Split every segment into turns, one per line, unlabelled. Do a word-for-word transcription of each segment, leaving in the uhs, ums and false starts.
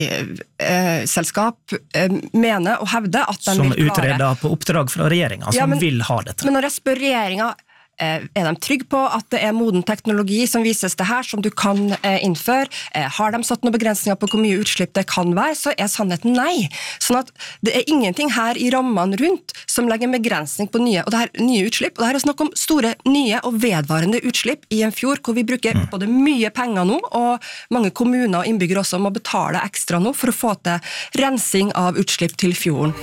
eh, selskap eh, mener og hevder at de
som
vil klare...
utreder på oppdrag fra regjeringen, som
ja, men,
vil ha dette.
Men når jeg spør regjeringen, er de trygge på at det er moden teknologi som vises det her, som du kan eh, innføre? Eh, har de satt noen begrensninger på hvor mye utslipp det kan være, så er sannheten nei. Sånn at det er ingenting her i rammene rundt som legger en begrensning på nye, og det her, nye utslipp. Og det her er snakk om store, nye og vedvarende utslipp i en fjord, hvor vi bruker mm. både mye penger nå, og mange kommuner og innbyggere også må betale ekstra nå for å få til rensing av utslipp til fjorden.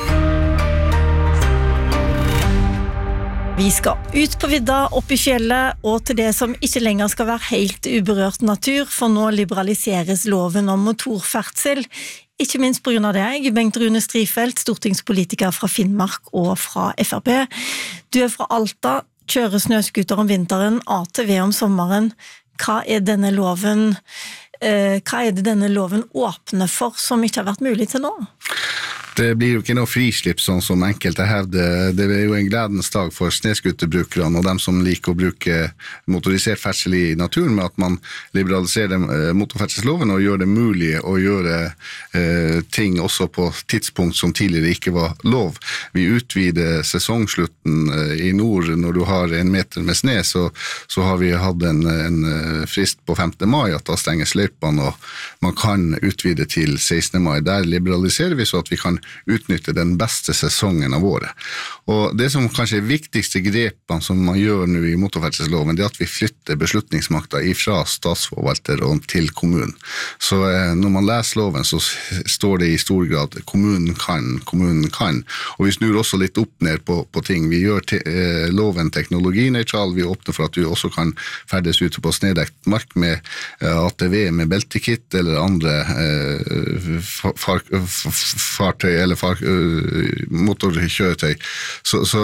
Vi skal ut på vidda, opp i fjellet, og til det som ikke lenger skal være helt uberørt natur, for nå liberaliseres loven om motorferdsel. Ikke minst på grunn av deg, Bengt Rune Strifeldt, stortingspolitiker fra Finnmark og fra F R P. Du er fra Alta, kjører snøskuter om vinteren, A T V om sommeren. Hva er denne loven, eh, hva er det denne loven åpner for, som ikke har vært mulig til nå?
Det blir jo ikke noe frislipp sånn som enkelte hevder. Det er jo en gledens dag for snøskuterbrukerne og dem som liker å bruke motorisert ferdsel i naturen, med at man liberaliserer motorferdselsloven og gjør det mulig å gjøre eh, ting også på tidspunkt som tidligere ikke var lov. Vi utvider sesongslutten eh, i nord. Når du har en meter med snø, så, så har vi hatt en, en frist på femte mai at da stenger løypene, og man kan utvide til sekstende mai. Der liberaliserer vi så at vi kan utnytte den beste sesongen av året. Og det som kanskje er viktigste grepene som man gjør nå i motorferdselsloven, det er at vi flytter beslutningsmakta ifra statsforvalter og til kommunen. Så eh, når man leser loven, så står det i stor grad kommunen kan, kommunen kan. Og vi snur også litt opp ned på, på ting. Vi gjør te, eh, loven teknologinøytral. Vi åpner for at du også kan ferdes ute på snedekt mark med eh, A T V, med beltekit eller andre eh, far, far, fartøy eller far, uh, motorkjøretøy. Så, så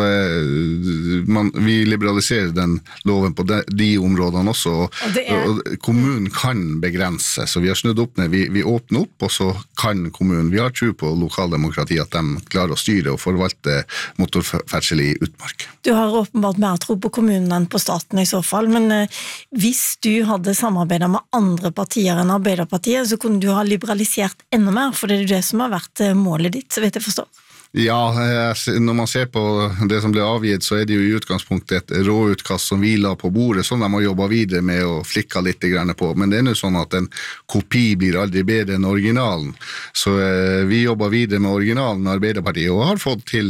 uh, man, vi liberaliserer den loven på de, de områdene også, og, og, er... og kommunen kan begrense, så vi har snudd opp ned, vi, vi åpner opp, og så kan kommunen, vi har tro på lokaldemokrati, at de klarer å styre og forvalte motorferdsel i utmark.
Du har åpenbart mer tro på kommunen enn på staten i så fall, men uh, hvis du hadde samarbeidet med andre partier enn Arbeiderpartiet, så kunne du ha liberalisert enda mer, for det er det som har vært uh, målet ditt, så vet jeg forstår.
Ja, når man ser på det som ble avgitt, så er det jo i utgangspunktet et råutkast som vi la på bordet, som de har jobbet videre med og flikket litt grann på. Men det er jo sånn at en kopi blir aldri bedre enn originalen. Så eh, vi jobber videre med originalen med Arbeiderpartiet, og har fått til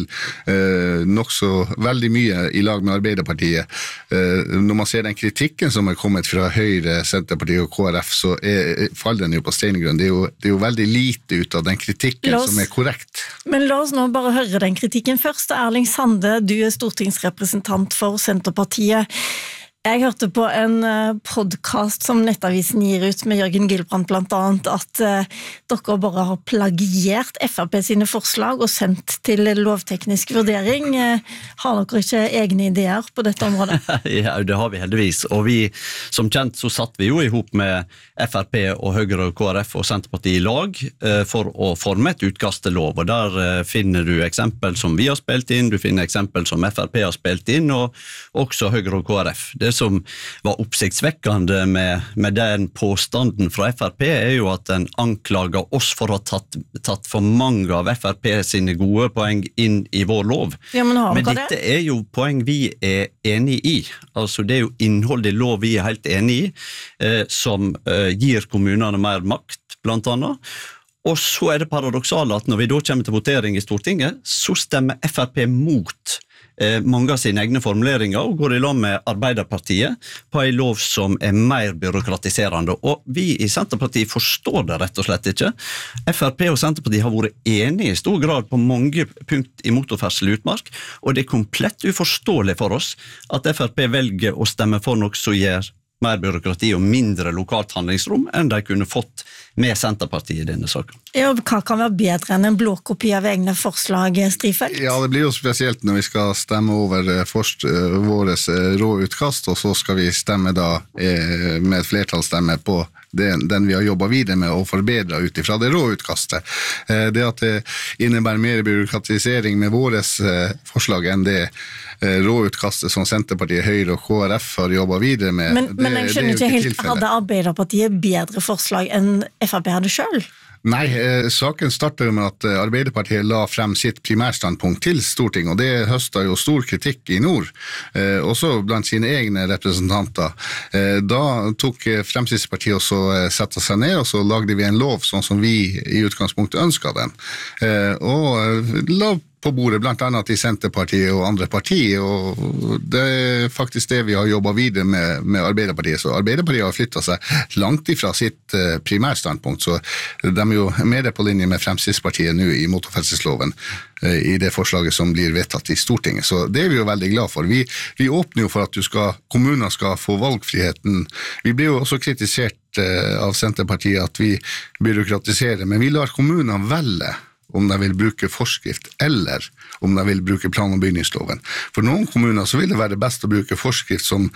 eh, nok så veldig mye i lag med Arbeiderpartiet. Eh, når man ser den kritikken som er kommet fra Høyre, Senterpartiet og K R F, så er, faller den jo på steingrunn. Det er jo, det er jo veldig lite ut av den kritikken oss, som er korrekt.
Men la oss nå bare høre den kritikken først. Erling Sande, du er stortingsrepresentant for Senterpartiet. Jeg hørte på en podcast som Nettavisen gir ut med Jørgen Gilbrand blant annet, at uh, dere bare har plagiert F R P sine forslag og sendt til lovteknisk vurdering. Uh, har dere ikke egne ideer på dette området?
Ja, det har vi heldigvis. Og vi, som kjent, så satt vi jo i hop med F R P og Høyre og K R F og Senterpartiet i lag uh, for å forme et utkast til lov. Og der uh, finner du eksempel som vi har spilt inn, du finner eksempel som F R P har spilt inn, og også Høyre og K R F. Det som var oppsiktsvekkende med, med den påstanden fra F R P er jo at den anklager oss for å ha tatt, tatt for mange av F R P sine gode poeng inn i vår lov.
Ja, men
men dette er jo poeng vi er enig i. Altså det er jo innholdet i lov vi er helt enig i, eh, som eh, gir kommunene mer makt, blant annet. Og så er det paradoksale at når vi da kommer til votering i Stortinget, så stemmer F R P mot eh, mange av sine egne formuleringer og går i lag med Arbeiderpartiet på en lov som er mer byråkratiserende. Og vi i Senterpartiet forstår det rett og slett ikke. F R P og Senterpartiet har vært enige i stor grad på mange punkt i motorferdsel i utmark, og det er komplett uforståelig for oss at F R P velger å stemme for noe som gjør mer byråkrati og mindre lokalt handlingsrom enn de kunne fått med Senterpartiet i denne saken.
Ja, hva kan være bedre enn en blåkopi av egne forslag, Strifeldt?
Ja, det blir jo spesielt når vi skal stemme over forst, våres råutkast, og så skal vi stemme da eh, med et flertallsstemme på den, den vi har jobbet videre med og forbedret ut ifra det råutkastet. Eh, det at det innebærer mer byråkratisering med våres eh, forslag enn det eh, råutkastet som Senterpartiet, Høyre og K R F har jobbet videre med.
Men,
det,
men jeg skjønner ikke helt,
tilfelle.
Hadde Arbeiderpartiet bedre forslag enn F R P hadde selv?
Nei, eh, saken startet med at Arbeiderpartiet la frem sitt primærstandpunkt til Stortinget, og det høstet jo stor kritikk i nord, eh, også blant sine egne representanter. Eh, da tok Fremskrittspartiet også eh, sette seg ned, og så lagde vi en lov sånn som vi i utgangspunktet ønsket den, eh, og eh, la på bordet, blant annet i Senterpartiet og andre partier, og det er faktisk det vi har jobbet videre med, med Arbeiderpartiet. Så Arbeiderpartiet har flyttet seg langt ifra sitt uh, primærstandpunkt, så de er jo mer på linje med Fremskrittspartiet nå i motorferdselsloven, uh, i det forslaget som blir vedtatt i Stortinget. Så det er vi jo veldig glad for. Vi, vi åpner jo for at du skal, kommuner skal få valgfriheten. Vi blir jo også kritisert uh, av Senterpartiet at vi byråkratiserer, men vi lar kommunene velge om de vil bruke forskrift, eller om de vil bruke plan- og bygningsloven. For noen kommuner så vil det være best å bruke forskrift som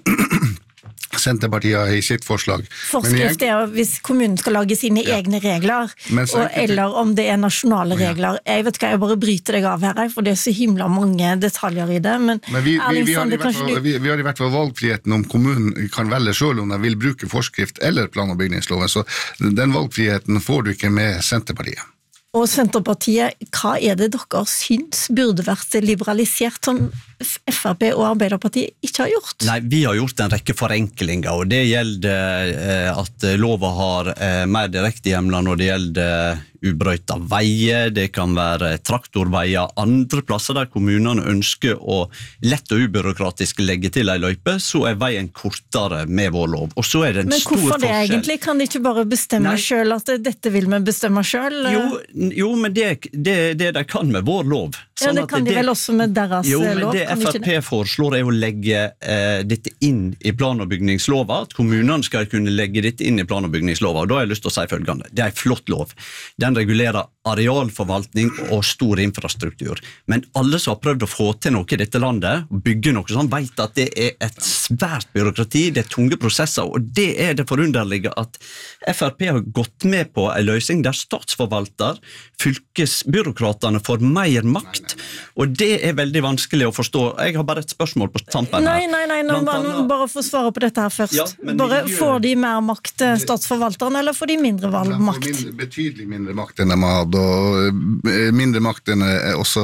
Senterpartiet har i sitt forslag.
Forskrift er hvis kommunen skal lage sine ja. egne regler, og, eller om det er nasjonale regler. Ja. Jeg vet ikke, jeg bare bryter deg av her, for det er så himla mange detaljer i det. Men,
men vi, vi, vi, har
det
fall,
du...
vi, vi har i hvert fall valgfriheten om kommunen kan velge selv om de vil bruke forskrift eller plan- og bygningsloven, så den valgfriheten får du ikke med Senterpartiet.
Og Senterpartiet, hva er det dere syns burde vært liberalisert som F R P og Arbeiderpartiet ikke har gjort?
Nei, vi har gjort en rekke forenklinger, og det gjelder eh, at lova har eh, mer direkte hjemler når det gjelder ubrøyta veier, det kan være traktorveier, andre plasser der kommunene ønsker å lett og ubyråkratisk legge til en løype, så er veien kortere med vår lov. Og så er det en
Men
stor forskjell.
Men hvorfor det egentlig? Kan de ikke bare bestemme
Nei.
selv at dette vil vi bestemme selv?
Jo, jo men det, det, det de kan med vår lov.
Sånn ja, det kan de det, vel også med deres
jo,
lov?
Jo, men det F R P foreslår er å legge eh, dette inn i plan- og bygningslova, at kommunene skal kunne legge dette inn i plan- og bygningslova, og da har jeg lyst til å si følgende. Det er en flott lov. Den regulerer arealforvaltning og stor infrastruktur. Men alle som har prøvd å få til noe i dette landet, og bygge noe sånn, vet at det er et svært byråkrati, det er tunge prosesser, og det er det forunderlige at F R P har gått med på en løsning der statsforvalter, fylkesbyråkratene får mer makt, og det er veldig vanskelig å forstå. Jeg har bare et spørsmål på tampen her.
Nei, nei, nei, nå, bare, bare få svare på dette her først. Ja, bare miljø... Får de mer makt, statsforvalteren, eller får de mindre valgmakt?
De får mindre, betydelig mindre makt enn de har hatt, og mindre makt enn er også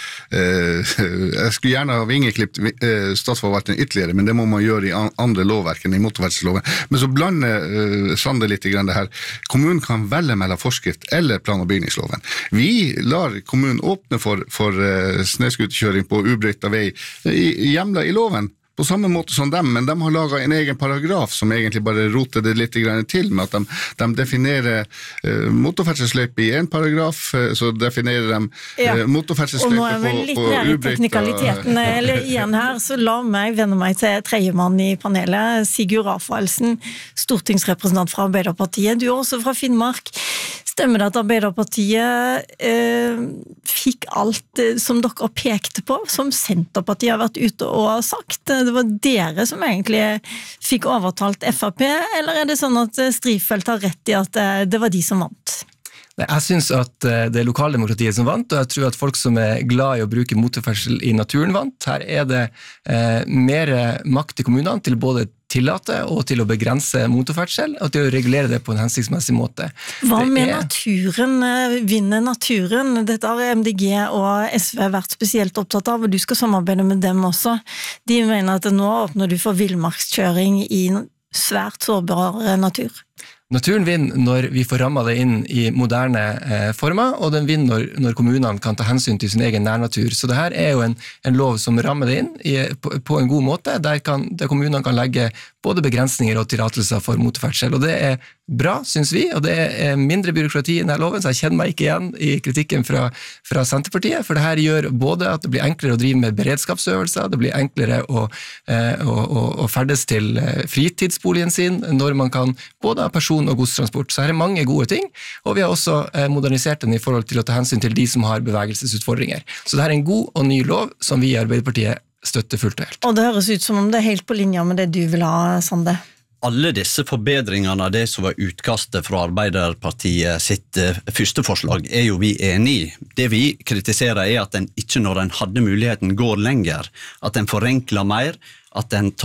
eh, jeg skulle gjerne ha vingeklipt eh, statsforvalteren ytterligere, men det må man gjøre i andre lovverk enn i motorferdselsloven. Men så blander eh, Sande litt i grann det her. Kommunen kan velge mellom forskrift eller plan- og bygningsloven. Vi lar kommunen åpne for, for eh, snøskuterkjøring på ubrøyta vei i, hjemlet i loven, på samme måte som dem, men de har laget en egen paragraf som egentlig bare roter det litt til, med at de, de definerer uh, motorferdselsløype i en paragraf, uh, så definerer de uh,
ja.
motorferdselsløype på, på ubrøyta. Og nå er vi litt nær i
teknikaliteten, eller igjen her, så la meg vende meg til tredjemann i panelet, Sigurd Rafaelsen, stortingsrepresentant fra Arbeiderpartiet. Du er også fra Finnmark. Stemmer det at Arbeiderpartiet eh, fikk alt eh, som dere pekte på, som Senterpartiet har vært ute og har sagt? Det var dere som egentlig fikk overtalt F R P, eller er det sånn at Strifeldt har rett i at eh, det var de som vant?
Jeg synes at det er lokaldemokratiet som vant, og jeg tror at folk som er glad i å bruke motorferdsel i naturen vant. Her er det eh, mer makt i kommunene til både tillate og til å begrense motorferdsel, og til å regulere det på en hensiktsmessig måte.
Hva
det
med
er...
naturen? Vinner naturen? Dette har M D G og S V vært spesielt opptatt av, og du skal samarbeide med dem også. De mener at nå åpner du for villmarkskjøring i svært sårbar natur.
Naturen vinner når vi får rammet det inn i moderne eh, former, og den vinner når, når kommunene kan ta hensyn til sin egen nærnatur. Så dette er jo en, en lov som rammer det inn i, på, på en god måte, der, kan, der kommunene kan legge både begrensninger og tillatelser for motorferdsel. Og det er bra, synes vi, og det er mindre byråkrati i denne loven, så jeg kjenner meg ikke igjen i kritikken fra, fra Senterpartiet, for det her gjør både at det blir enklere å drive med beredskapsøvelser, det blir enklere å, eh, å, å, å ferdes til fritidsboligen sin, når man kan både ha person- og godstransport. Så her er mange gode ting, og vi har også eh, modernisert den i forhold til å ta hensyn til de som har bevegelsesutfordringer. Så det her er en god og ny lov som vi i Arbeiderpartiet støtter fullt og helt.
Og det høres ut som om det er helt på linje med det du vil ha, Sande.
Alle disse forbedringene av det som var utkastet fra Arbeiderpartiet sitt uh, første forslag, er jo vi enig i. Det vi kritiserer er at den ikke, når den hadde muligheten, går lenger. At den forenkler mer, at den tar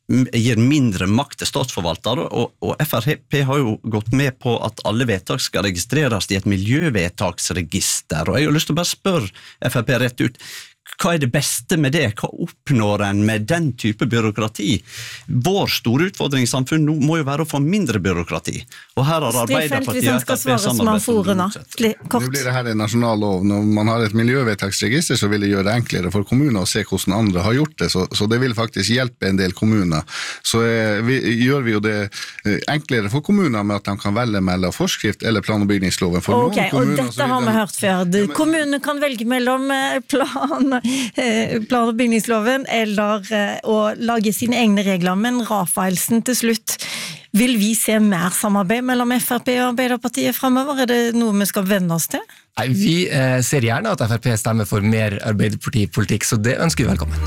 gir mindre makt til statsforvaltere, og, og F R P har jo gått med på at alle vedtak skal registreres i et miljøvedtaksregister, og jeg har lyst til å bare spørre F R P rett ut, hva er det beste med det? Hva oppnår en med den type byråkrati? Vår store utfordring i samfunnet nå må jo være å få mindre byråkrati. Og her har Arbeiderpartiet
hvis han skal svare som han forene.
Nå blir det her en nasjonal lov. Når man har et miljøvedtaksregister, så vil det gjøre det enklere for kommuner å se hvordan andre har gjort det, så, så det vil faktisk hjelpe en del kommuner. Så eh, vi, gjør vi jo det enklere for kommuner med at de kan velge mellom forskrift eller plan- og bygningsloven. For
ok, og dette har vi hørt før. Kommunene kan velge mellom plan plan- og bygningsloven eller å lage sine egne regler, men Rafaelsen til slutt, vil vi se mer samarbeid mellom F R P og Arbeiderpartiet fremover? Er det noe vi skal vende oss til?
Nei, vi eh, ser gjerne at F R P stemmer for mer Arbeiderpartipolitikk, så det ønsker vi velkommen.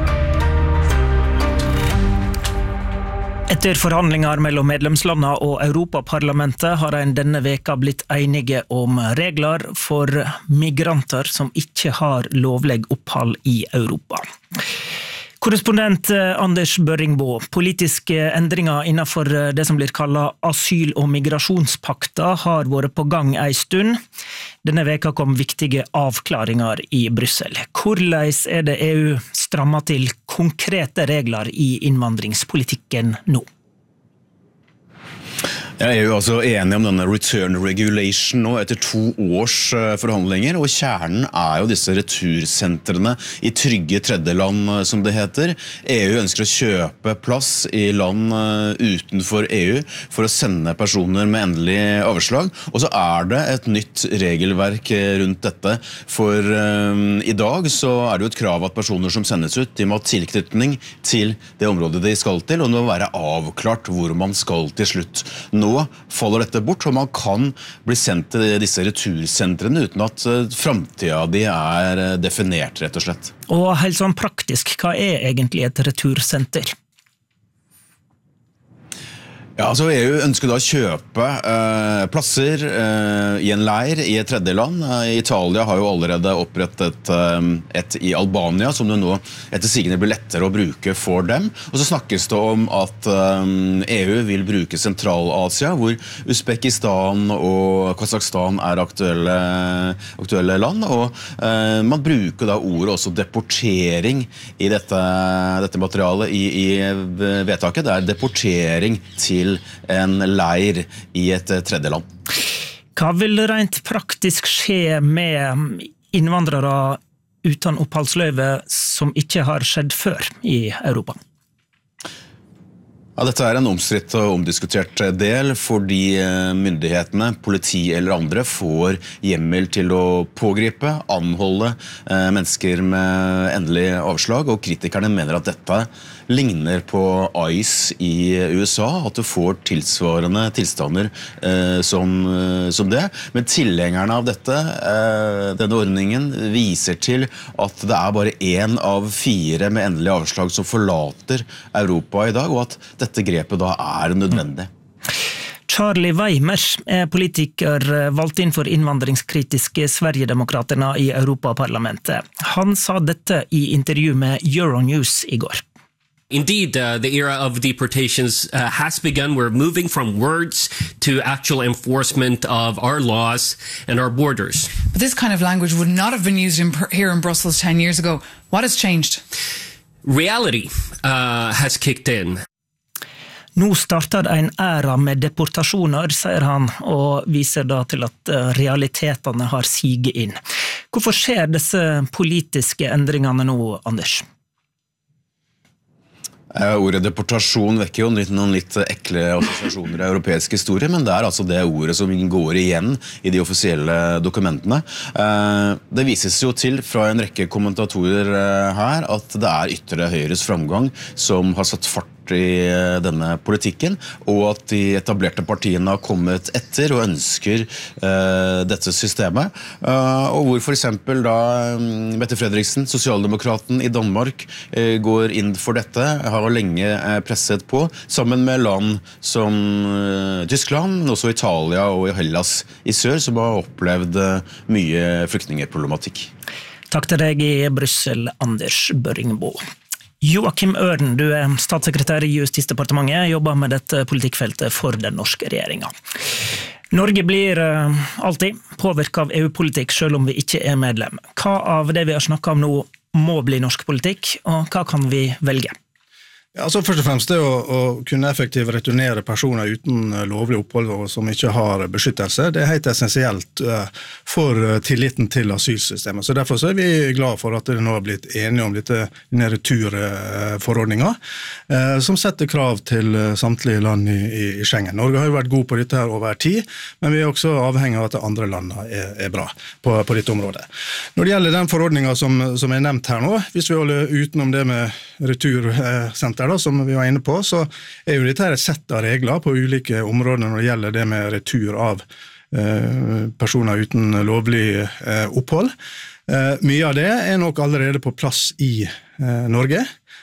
Etter forhandlinger mellom medlemslandene og Europaparlamentet har en denne veka blitt enige om regler for migranter som ikke har lovlig opphold i Europa. Korrespondent Anders Børringbo, politiske endringer innenfor det som blir kallet asyl- og migrasjonspakta har vært på gang en stund. Denne veka kom viktige avklaringer i Brussel. Hvordan er det E U strammer til konkrete regler i innvandringspolitikken nå?
Jeg er jo altså enig om denne return regulation nå etter to års forhandlinger, og kjernen er jo disse retursentrene i trygge tredjeland, som det heter. E U ønsker å kjøpe plass i land utenfor E U for å sende personer med endelig avslag, og så er det et nytt regelverk rundt dette, for um, i dag så er det jo et krav at personer som sendes ut, de må ha tilknytning til det området de skal til, og det må være avklart hvor man skal til slutt. Nå Nå faller dette bort, og man kan bli sendt til disse retursentrene uten at fremtiden de er definert, rett og slett.
Og helt sånn praktisk, hva er egentlig et retursenter?
Ja, altså E U ønsker da å kjøpe eh, plasser eh, i en leir i et tredjeland. Eh, Italia har jo allerede opprettet eh, et i Albania, som det nå etter sigende blir lettere å bruke for dem. Og så snakkes det om at eh, E U vil bruke Sentral-Asia, hvor Uzbekistan og Kazakhstan er aktuelle, aktuelle land. Og eh, man bruker da ordet også deportering i dette, dette materialet i, i vedtaket. Det er deportering til en leir i et tredjeland.
Hva vil rent praktisk skje med innvandrere uten oppholdsløyve som ikke har skjedd før i Europa?
Ja, dette er en omstridt og omdiskutert del, fordi myndighetene, politi eller andre, får hjemmel til å pågripe, anholde eh, mennesker med endelig avslag, og kritikerne mener at dette ligner på ICE i U S A, at du får tilsvarende tilstander eh, som, eh, som det. Men tilhengerne av dette, eh, denne ordningen, viser til at det er bare en av fire med endelig avslag som forlater Europa i dag, og at dette grepet da er nødvendig.
Charlie Weimers er politiker valgt inn for innvandringskritiske Sverigedemokraterna i Europaparlamentet. Han sa dette i intervju med Euronews i går.
Indeed, uh, the era of deportations uh, has begun. We're moving from words to actual enforcement of our laws and our borders.
But this kind of language would not have been used in, here in Brussels ten years ago. What has changed?
Reality uh, has kicked in.
Nå starter en æra med deportasjoner, sier han, og viser da til at realitetene har siget inn. Hvorfor skjer disse politiske endringene nå, Anders?
Ordet deportasjon vekker jo noen litt ekle assosiasjoner i europeisk historie, men det er altså det ordet som går igjen i de offisielle dokumentene. Det vises jo til fra en rekke kommentatorer her at det er ytre høyres framgang som har satt fart i denne politikken, og at de etablerte partiene har kommet etter og ønsker uh, dette systemet. Uh, og hvor for eksempel da Mette Frederiksen, sosialdemokraten i Danmark, uh, går inn for dette, har lenge uh, presset på, sammen med land som uh, Tyskland, men også Italia og Hellas i sør, som har opplevd uh, mye flyktningeproblematikk.
Takk til deg i Brussel, Anders Børringbo. Joakim Øren, du er statssekretær i Justisdepartementet, jobber med dette politikkfeltet for den norske regjeringen. Norge blir alltid påvirket av E U-politikk, selv om vi ikke er medlem. Hva av det vi har snakket om nå må bli norsk politikk, og hva kan vi velge?
Ja, altså først og fremst det å, å kunne effektivt returnere personer uten lovlig opphold og som ikke har beskyttelse, det er helt essensielt for tilliten til asylsystemet. Så derfor så er vi glad for at det nå har blitt enige om dette, denne returforordningen, som setter krav til samtlige land i, i Schengen. Norge har jo vært god på dette her over tid, men vi er også avhengig av at andre land er, er bra på, på dette området. Når det gjelder den forordningen som, som er nevnt her nå, hvis vi holder utenom det med retursenter, som vi var inne på, så er jo dette et sett av regler på ulike områder når det gjelder det med retur av eh, personer uten lovlig eh, opphold. Eh, mye av det er nok allerede på plass i eh, Norge.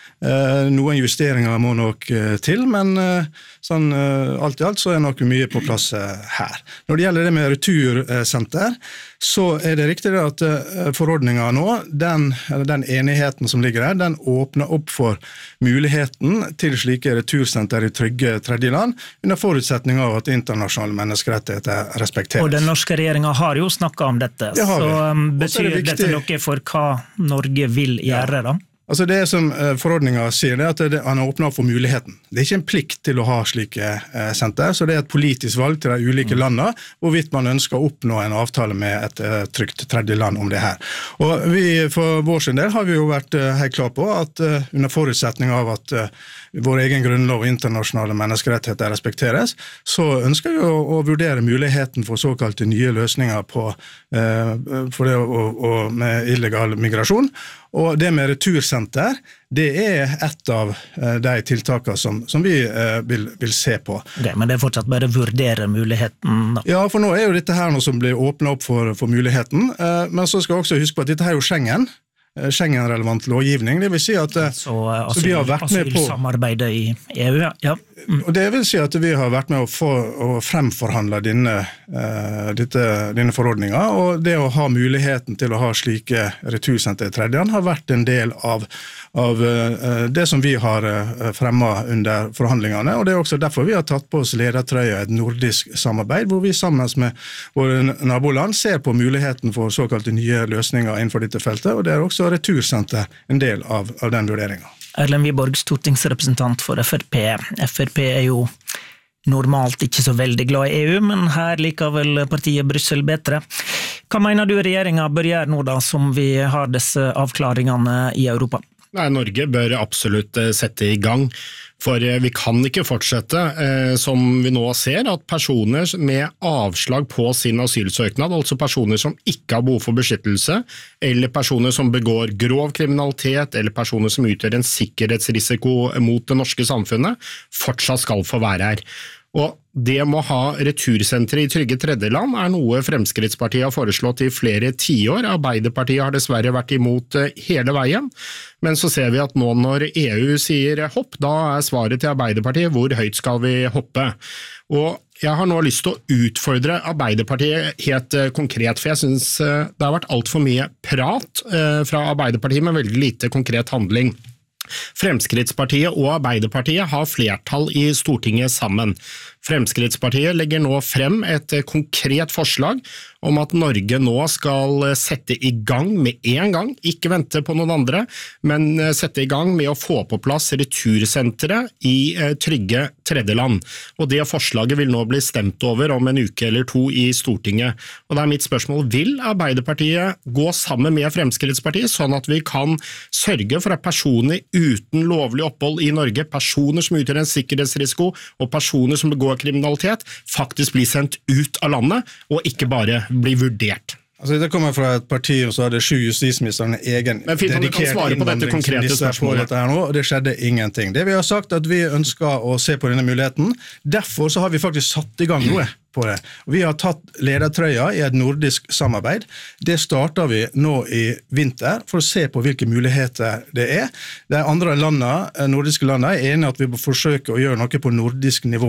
Eh, noen justeringer må nok eh, til, men eh, sånn, eh, alt i alt så er nok mye på plass eh, her. Når det gjelder det med retursenter, så er det riktig at uh, forordningen nå, den, eller den enigheten som ligger her, den åpner opp for muligheten til slike retursenter i trygge tredjeland, under forutsetning av at internasjonale menneskerettigheter respekteres.
Og den norske regjeringen har jo snakket om dette,
det
så
vi.
betyr det dette noe for hva Norge vil gjøre da?
Altså det som forordningen sier, det er at det, han har åpnet for muligheten. Det er ikke en plikt til å ha slike eh, senter, så det er et politisk valg til de ulike landene, hvorvidt man ønsker å oppnå en avtale med et eh, trygt tredje land om det her. Og vi, for vår sin del har vi jo vært eh, helt klar på at eh, under forutsetning av at eh, vår egen grunnlov og internasjonale menneskerettigheter respekteres, så ønsker vi å, å vurdere muligheten for såkalte nye løsninger på, eh, for det å, å, med illegal migrasjon. Og det med retursenter, det er et av de tiltakene som, som vi eh, vil, vil se på.
Okay, men det er fortsatt bare vurdere muligheten da?
Ja, for nå er jo dette her noe som blir åpnet opp for, for muligheten, eh, men så skal vi også huske på at dette her er jo Schengen, Schengen-relevant lovgivning, det vil si at
så, asyl,
så vi har vært med på
asylsamarbeidet i E U, ja. Mm.
Og det vil si at vi har vært med å, få, å fremforhandle denne, uh, dette, denne forordningen, og det å ha muligheten til å ha slike retursenter i tredjeland har vært en del av, av uh, det som vi har uh, fremmet under forhandlingene, og det er også derfor vi har tatt på oss ledertrøya et nordisk samarbeid, hvor vi sammen med våre naboland ser på muligheten for såkalte nye løsninger innenfor dette feltet, og det er også retursenter en del av, av den vurderingen.
Erlend Wiborg, stortingsrepresentant for F R P. F R P er jo normalt ikke så veldig glad i E U, men her liker vel partiet Brussel bedre. Hva mener du regjeringen bør gjøre nå da, som vi har disse avklaringene i Europa?
Nei, Norge bør absolutt sette i gang, for vi kan ikke fortsette eh, som vi nå ser, at personer med avslag på sin asylsøknad, altså personer som ikke har behov for beskyttelse, eller personer som begår grov kriminalitet, eller personer som utgjør en sikkerhetsrisiko mot det norske samfunnet, fortsatt skal få være her. Og det må ha retursentre i trygge tredjeland er noe Fremskrittspartiet har foreslått i flere tiår. Arbeiderpartiet har dessverre vært imot hele veien, men så ser vi at nå når E U sier hopp, da er svaret til Arbeiderpartiet hvor høyt skal vi hoppe. Og jeg har nå lyst til å utfordre Arbeiderpartiet helt konkret, for jeg synes det har vært alt for mye prat fra Arbeiderpartiet med veldig lite konkret handling. Fremskrittspartiet og Arbeiderpartiet har flertall i Stortinget sammen. Fremskrittspartiet legger nå frem et konkret forslag om at Norge nå skal sette i gang med en gang, ikke vente på noen andre, men sette i gang med å få på plass retursentre i trygge tredjeland. Og det forslaget vil nå bli stemt over om en uke eller to i Stortinget. Og det er mitt spørsmål, vil Arbeiderpartiet gå sammen med Fremskrittspartiet, sånn at vi kan sørge for at personer uten lovlig opphold i Norge, personer som utgjør en sikkerhetsrisiko, og personer som begår kriminalitet, faktisk blir sendt ut av landet, og ikke bare blir vurdert?
Altså, det kommer fra et parti, og så hadde sju justisministerne egen
Men fint,
dedikert innvandringsminister på dette her nå, og det skjedde ingenting. Det vi har sagt at vi ønsker å se på denne muligheten, derfor så har vi faktisk satt i gang noe på det. Vi har tatt ledertrøya i et nordisk samarbeid. Det starter vi nå i vinter for å se på hvilke muligheter det er. De andre landene, nordiske landene er enige at vi må forsøke å gjøre noe på nordisk nivå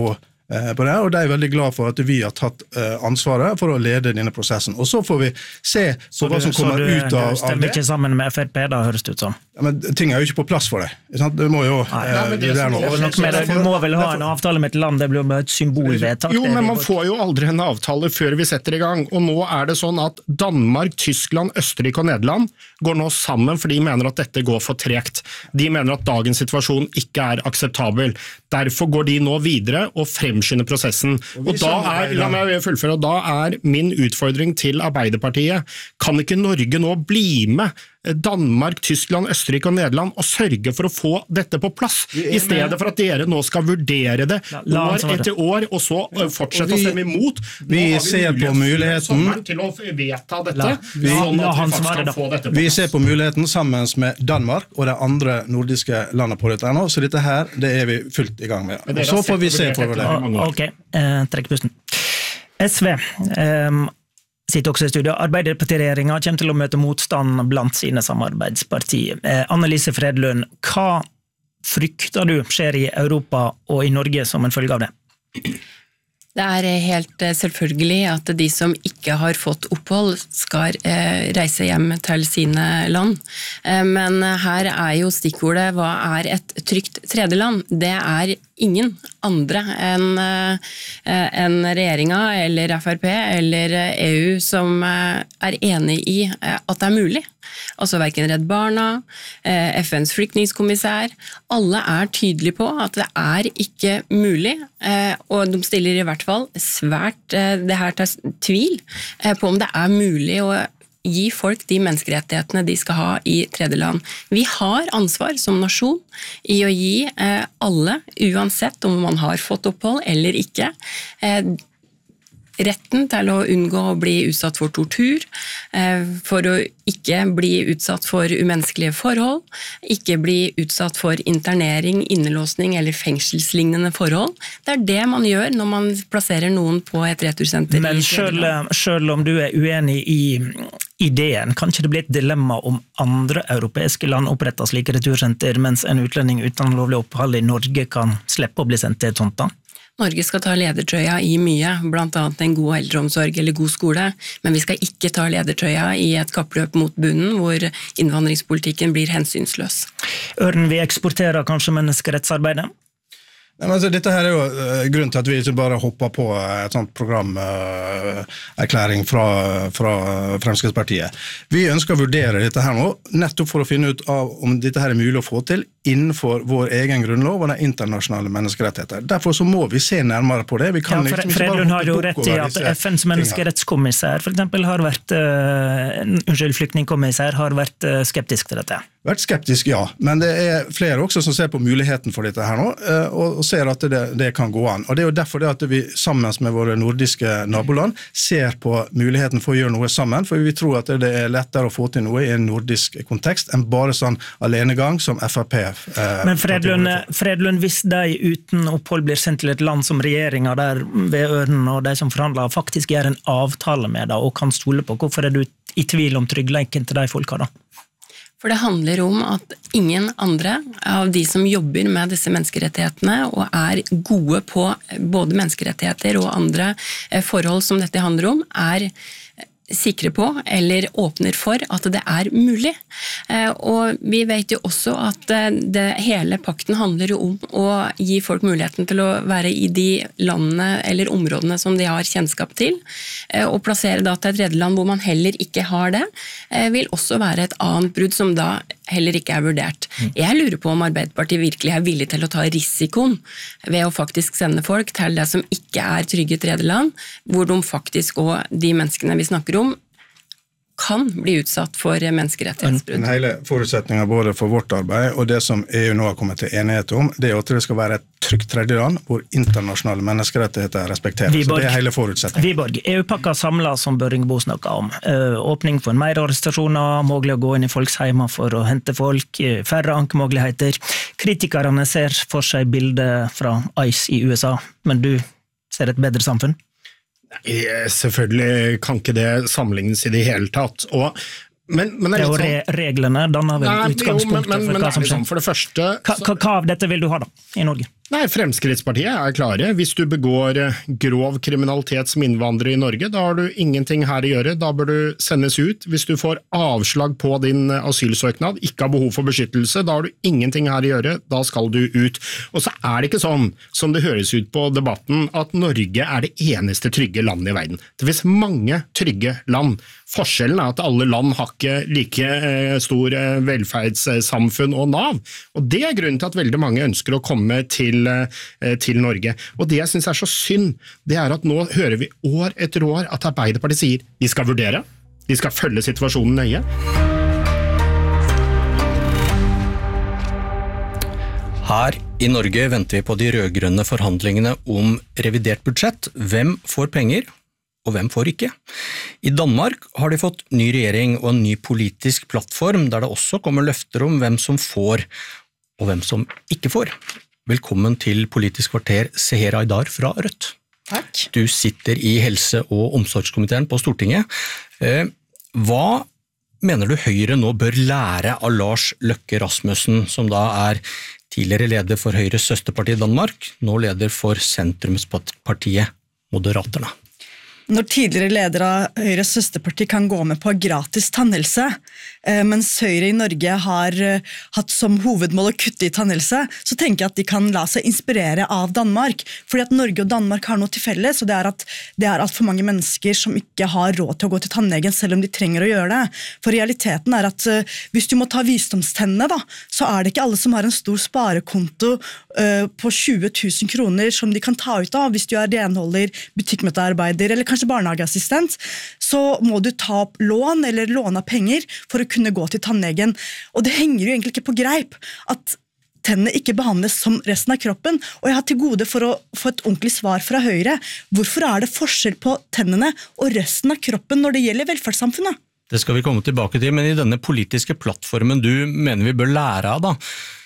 på det, og de er veldig glad for at vi har tatt ansvaret for å lede denne prosessen. Og så får vi se på hva som kommer
du,
ut av,
du stemmer ikke sammen med F R P, da høres det ut som.
Ja, men ting er jo ikke på plass for deg. Det må jo...
Nei, eh, det det noe. Det, du må vel ha en avtale med et land, det blir bare et symbolvedtak.
Jo, men man får jo aldri en avtale før vi setter i gang, og nå er det sånn at Danmark, Tyskland, Østerrike og Nederland går nå sammen, for de mener at dette går for tregt. De mener at dagens situasjon ikke er akseptabel. Derfor går de nå videre og fremskynder prosessen. Og, og da er, la meg fullføre, og da er min utfordring til Arbeiderpartiet, kan ikke Norge nå bli med Danmark, Tyskland, Østerrike og Nederland og sørge for å få dette på plass, i stedet for at dere nå skal vurdere det år etter år, og så fortsette å stemme imot.
Vi ser på muligheten
til å vedta dette,
vi,
sånn at vi faktisk kan få dette på plass.
Vi ser på muligheten sammen med Danmark og de andre nordiske landene på dette nå, så dette her, det er vi fullt i gang med. Og så får vi se på det.
Ok, eh, trekk pusten. S V, eh, sitter også i studio. Arbeiderparti-regjeringen kommer til å møte motstand blant sine samarbeidspartier. Eh, Annelise Fredlund, hva frykter du skjer i Europa og i Norge som en følge av det?
Det er helt selvfølgelig at de som ikke har fått opphold skal reise hjem til sine land. Men her er jo stikkordet, hva er et trygt tredjeland? Det er ingen andre enn en regjeringen eller F R P eller E U som er enig i at det er mulig. Altså hverken Redd Barna, F N's flyktningskommissær, alle er tydelige på at det er ikke mulig, og de stiller i hvert fall svært det her til tvil på om det er mulig å gi folk de menneskerettighetene de skal ha i tredjeland. Vi har ansvar som nasjon i å gi alle, uansett om man har fått opphold eller ikke, retten til å unngå å bli utsatt for tortur, for å ikke bli utsatt for umenneskelige forhold, ikke bli utsatt for internering, innelåsning eller fengselslignende forhold. Det er det man gjør når man plasserer noen på et retursenter.
Men selv, selv om du er uenig i ideen, kan ikke det bli et dilemma om andre europeiske land oppretter slike retursenter, mens en utlending uten lovlig opphold i Norge kan slippe å bli sendt til et sånt da?
Norge skal ta ledertrøya i mye, blant annet en god eldreomsorg eller god skole, men vi skal ikke ta ledertrøya i et kappløp mot bunnen, hvor innvandringspolitikken blir hensynsløs.
Ørn, vi eksporterer kanskje menneskerettsarbeidet?
Nei, men altså, dette her er jo uh, grunnen til at vi ikke bare hopper på et sånt programerklæring uh, fra, fra Fremskrittspartiet. Vi ønsker å vurdere dette her nå, nettopp for å finne ut av om dette her er mulig å få til innenfor vår egen grunnlov og den internasjonale menneskerettigheter. Derfor så må vi se nærmere på det. Vi kan
ja,
ikke,
Fredlund har jo rett i at F N's menneskerettskommissær for eksempel har vært, uh, unnskyld, flyktningkommissær har vært uh, skeptisk til dette.
Vært skeptisk, ja. Men det er flere også som ser på muligheten for dette her nå, uh, og, og ser at det, det kan gå an. Og det er jo derfor det at vi sammen med våre nordiske naboland ser på muligheten for å gjøre noe sammen, for vi tror at det er lettere å få til noe i en nordisk kontekst enn bare sånn alenegang som F R P. Eh,
Men Fredlund, Fredlund, hvis de uten opphold blir sendt til et land som regjeringen der ved Ørnen og de som forhandler faktisk gjør en avtale med det og kan stole på, hvorfor er du i tvil om tryggleiken til de folka da?
For det handler om at ingen andre av de som jobber med disse menneskerettighetene og er gode på både menneskerettigheter og andre forhold som dette handler om, er sikre på eller åpner for at det er mulig. Og vi vet jo også at det, hele pakten handler jo om å gi folk muligheten til å være i de landene eller områdene som de har kjennskap til, og plassere da til et tredjeland hvor man heller ikke har det, vil også være et annet brudd som da heller ikke er vurdert. Jeg lurer på om Arbeiderpartiet virkelig er villig til å ta risikoen ved å faktisk sende folk til det som ikke er trygge tredjeland, hvor de faktisk og de menneskene vi snakker om kan bli utsatt for menneskerettighetsbrudd.
En hele forutsetningen både for vårt arbeid og det som E U nå har kommet til enighet om, det er at det skal være et trygt tredjeland hvor internasjonale menneskerettigheter respekteres. Så det er hele forutsetningen.
Viborg, E U-pakka samlet som Børringbo snakket om. Åpning for mer arrestasjoner, mulig å gå inn i folks heimer for å hente folk, færre ankemuligheter. Kritikerne ser for seg bildet fra ICE i U S A, men du ser et bedre samfunn?
Selvfølgelig kan ikke det sammenlignes i det hele tatt. Og, men, men det er litt sånn...
Re reglene danner vel utgangspunktet
men, men,
for hva som skjer.
For det første...
Hva, hva av dette vil du ha da, i Norge?
Nei, Fremskrittspartiet er klare. Hvis du begår grov kriminalitet som innvandrer i Norge, da har du ingenting her å gjøre, da bør du sendes ut. Hvis du får avslag på din asylsøknad, ikke har behov for beskyttelse, da har du ingenting her å gjøre, da skal du ut. Og så er det ikke sånn, som det høres ut på debatten, at Norge er det eneste trygge landet i verden. Det finnes mange trygge land. Forskjellen er at alle land har ikke like stor velferdssamfunn og Nav, og det er grunnen til at veldig mange ønsker å komme til, til Norge. Og det jeg synes er så synd, det er at nå hører vi år etter år at Arbeiderpartiet sier de skal vurdere, de skal følge situasjonen nøye.
Her i Norge venter vi på de rødgrønne forhandlingene om revidert budsjett. Hvem får penger? Og hvem får ikke? I Danmark har de fått ny regjering og en ny politisk plattform, der det også kommer løfter om hvem som får, og hvem som ikke får. Velkommen til Politisk kvarter, Seher Aydar fra Rødt.
Takk.
Du sitter i helse- og omsorgskomiteen på Stortinget. Hva mener du Høyre nå bør lære av Lars Løkke Rasmussen, som da er tidligere leder for Høyres søsterparti i Danmark, nå leder for sentrumspartiet Moderaterna?
Når tidligere leder av Høyres søsterparti kan gå med på gratis tannhelse, mens Høyre i Norge har hatt som hovedmål å kutte i tannhelse, så tenker jeg at de kan la seg inspirere av Danmark, fordi at Norge og Danmark har noe til felles, og det er at det er alt for mange mennesker som ikke har råd til å gå til tannlegen, selv om de trenger å gjøre det. For realiteten er at hvis du må ta visdomstennene, da, så er det ikke alle som har en stor sparekonto på tjue tusen kroner som de kan ta ut av hvis du er renholder, butikkmøtearbeider eller kanskje barnehageassistent, så må du ta opp lån eller låne penger for å kunne gå til tannlegen. Og det henger jo egentlig ikke på greip at tennene ikke behandles som resten av kroppen, og jeg har til gode for å få et ordentlig svar fra Høyre. Hvorfor er det forskjell på tennene og resten av kroppen når det gjelder velferdssamfunnet?
Det skal vi komme tilbake til, men i denne politiske plattformen du mener vi bør lære av da,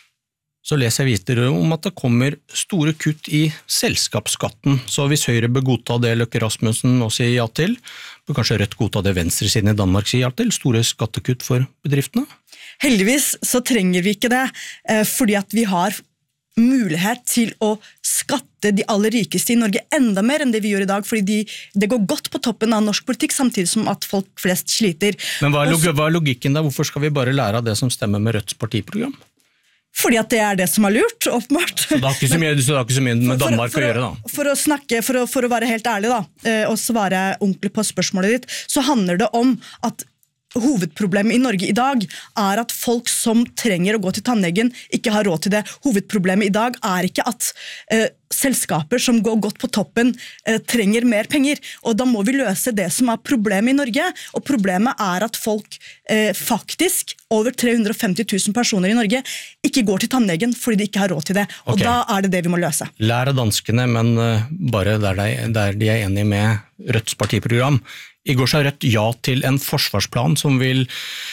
så leser jeg videre om at det kommer store kutt i selskapsskatten, så hvis Høyre bør godta det Løkke Rasmussen nå sier ja til, bør kanskje Rødt godta det venstresiden i Danmark sier ja til, store skattekutt for bedriftene?
Heldigvis så trenger vi ikke det, fordi at vi har mulighet til å skatte de aller rikeste i Norge enda mer enn det vi gjør i dag, fordi de, det går godt på toppen av norsk politikk, samtidig som at folk flest sliter.
Men hva er, log- hva er logikken da? Hvorfor skal vi bare lære av det som stemmer med Rødts partiprogram?
Fordi at det er det som er lurt, åpenbart.
Så det har ikke så mye, så det har ikke så mye med Danmark
for, for, for,
å gjøre da?
For å snakke, for å, for å være helt ærlig da, og svare ordentlig på spørsmålet ditt, så handler det om at hovedproblemet i Norge i dag er at folk som trenger å gå til tannlegen ikke har råd til det. Hovedproblemet i dag er ikke at eh, selskaper som går godt på toppen eh, trenger mer penger, og da må vi løse det som er problemet i Norge, og problemet er at folk eh, faktisk, over tre hundre og femti tusen personer i Norge, ikke går til tannlegen fordi de ikke har råd til det, og
Ok.
da er det det vi må løse.
Lær av danskene, men uh, bare der de, der de er enige med Rødts partiprogram. I går sa Rødt ja til en forsvarsplan som vil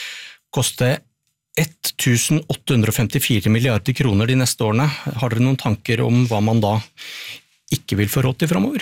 koste ett tusen åtte hundre og femtifire milliarder kroner de neste årene. Har dere noen tanker om hva man da ikke vil få råd til fremover?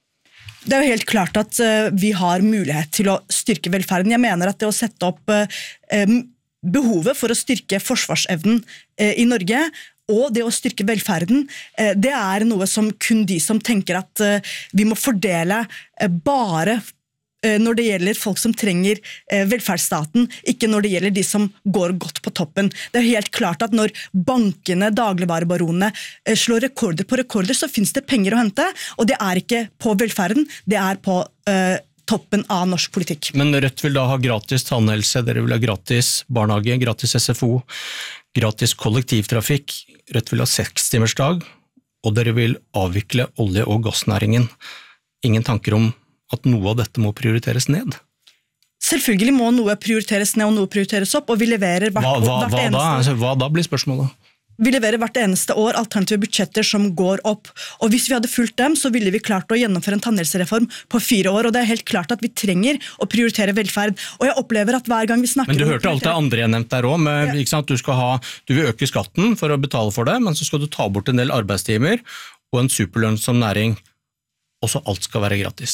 Det er jo helt klart at uh, vi har mulighet til å styrke velferden. Jeg mener at det å sette opp uh, um, behovet for å styrke forsvarsevnen uh, i Norge, og det å styrke velferden, uh, det er noe som kun de som tenker at uh, vi må fordele uh, bare når det gjelder folk som trenger eh, velferdsstaten, ikke når det gjelder de som går godt på toppen. Det er helt klart at når bankene, dagligvarebaronene eh, slår rekorder på rekorder, så finnes det penger å hente, og det er ikke på velferden, det er på eh, toppen av norsk politikk.
Men Rødt vil da ha gratis tannhelse, dere vil ha gratis barnehage, gratis S F O, gratis kollektivtrafikk, Rødt vil ha sekstimersdag, og dere vil avvikle olje- og gassnæringen. Ingen tanker om at noe av dette må prioriteres ned?
Selvfølgelig må noe prioriteres ned og noe prioriteres opp, og vi leverer hvert,
Hva, hva,
hvert
hva,
eneste
da? Altså, hva da blir spørsmålet?
Vi leverer hvert eneste år alternative budsjetter som går opp, og hvis vi hadde fulgt dem, så ville vi klart å gjennomføre en tannhelsereform på fire år, og det er helt klart at vi trenger å prioritere velferd. Og jeg opplever at hver gang vi snakker...
Men du hørte alt det andre jeg nevnte der også, med, ikke sant? Du, skal ha, du vil øke skatten for å betale for det, men så skal du ta bort en del arbeidstimer og en superlønnsom næring, og så alt skal være gratis.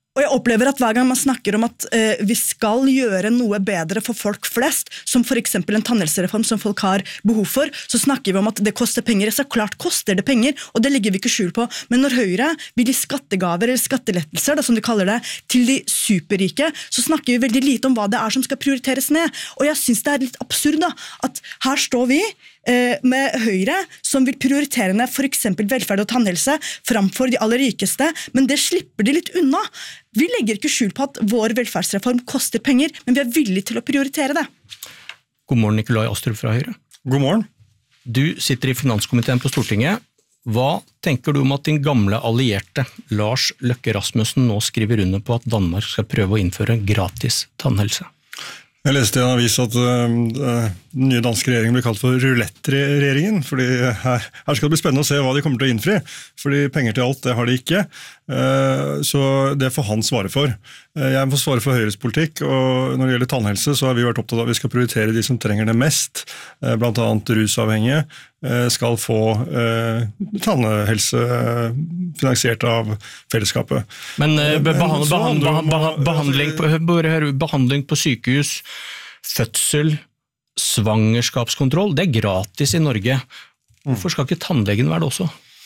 Og jeg opplever at hver gang man snakker om at eh, vi skal gjøre noe bedre for folk flest, som for eksempel en tannhelsereform som folk har behov for, så snakker vi om at det koster penger. Så klart koster det penger, og det legger vi ikke skjul på. Men når Høyre vil gi skattegaver eller skattelettelser, da, som de kaller det, til de superrike, så snakker vi veldig lite om hva det er som skal prioriteres ned. Og jeg synes det er litt absurd da, at her står vi med Høyre som vil prioritere ned for eksempel velferd og tannhelse framfor de aller rikeste, men det slipper de litt unna. Vi legger ikke skjul på at vår velferdsreform koster penger, men vi er villige til å prioritere det.
God morgen, Nikolai Astrup fra Høyre.
God morgen.
Du sitter i finanskomiteen på Stortinget. Hva tenker du om at din gamle allierte, Lars Løkke Rasmussen, nå skriver under på at Danmark skal prøve å innføre gratis tannhelse?
Jeg leste i en avis at uh, den nye danske regjeringen blir kalt for roulette-regjeringen, fordi her, her skal det bli spennende å se hva de kommer til å innfri, fordi penger til alt, det har de ikke, uh, så det får han svare for. Uh, jeg får svare for Høyres politikk, og når det gjelder tannhelse, så har vi vært opptatt av at vi skal prioritere de som trenger det mest, uh, blant annet rusavhengige, uh, skal få uh, tannhelse uh, finansiert av fellesskapet.
Men uh, behand, behand, behand, behand, behandling, på, behandling på sykehus, fødsel, svangerskapskontroll, det er gratis i Norge. Hvorfor skal ikke tannlegen være det også?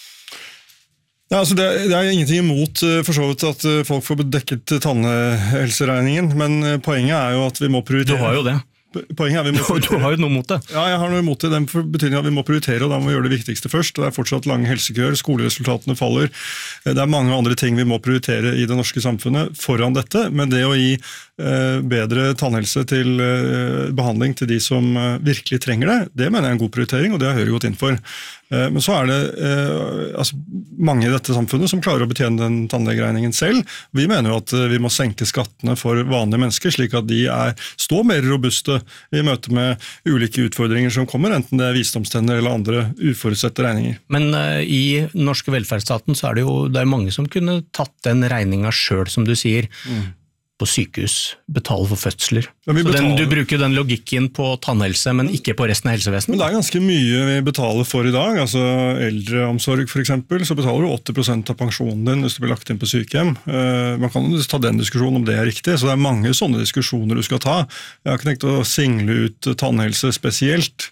Ja, altså det, det er ingenting imot for så vidt at folk får dekket tannhelseregningen, men poenget er jo at vi må prioritere.
Du har jo det.
Poenget er vi må
du har jo noe mot det.
Ja, jeg har noe imot det. Den betydningen at vi må prioritere, og da må vi gjøre det viktigste først. Det er fortsatt lange helsekøer, skoleresultatene faller. Det er mange andre ting vi må prioritere i det norske samfunnet foran dette, men det å gi eh, bedre tannhelse til eh, behandling til de som eh, virkelig trenger det, det mener jeg er en god prioritering, og det har Høyre gått inn for. Eh, men så er det eh, altså, mange i dette samfunnet som klarer å betjene den tannlegeregningen selv. Vi mener jo at eh, vi må senke skattene for vanlige mennesker, slik at de er, står mer robuste i møte med ulike utfordringer som kommer, enten det er visdomstenner eller andre uforutsette regninger.
Men uh, i den norske velferdsstaten så er det jo det er mange som kunne tatt den regningen selv, som du sier, mm. på sykehus, betale for fødsler. Så den, du bruker den logikken på tannhelse, men ikke på resten av helsevesenet?
Men det er ganske mye vi betaler for i dag, altså eldreomsorg for eksempel, så betaler du åtti prosent av pensjonen din hvis du blir lagt inn på sykehjem. Uh, man kan ta den diskusjonen om det er riktig, så det er mange sånne diskusjoner du skal ta. Jeg har ikke tenkt å single ut tannhelse spesielt.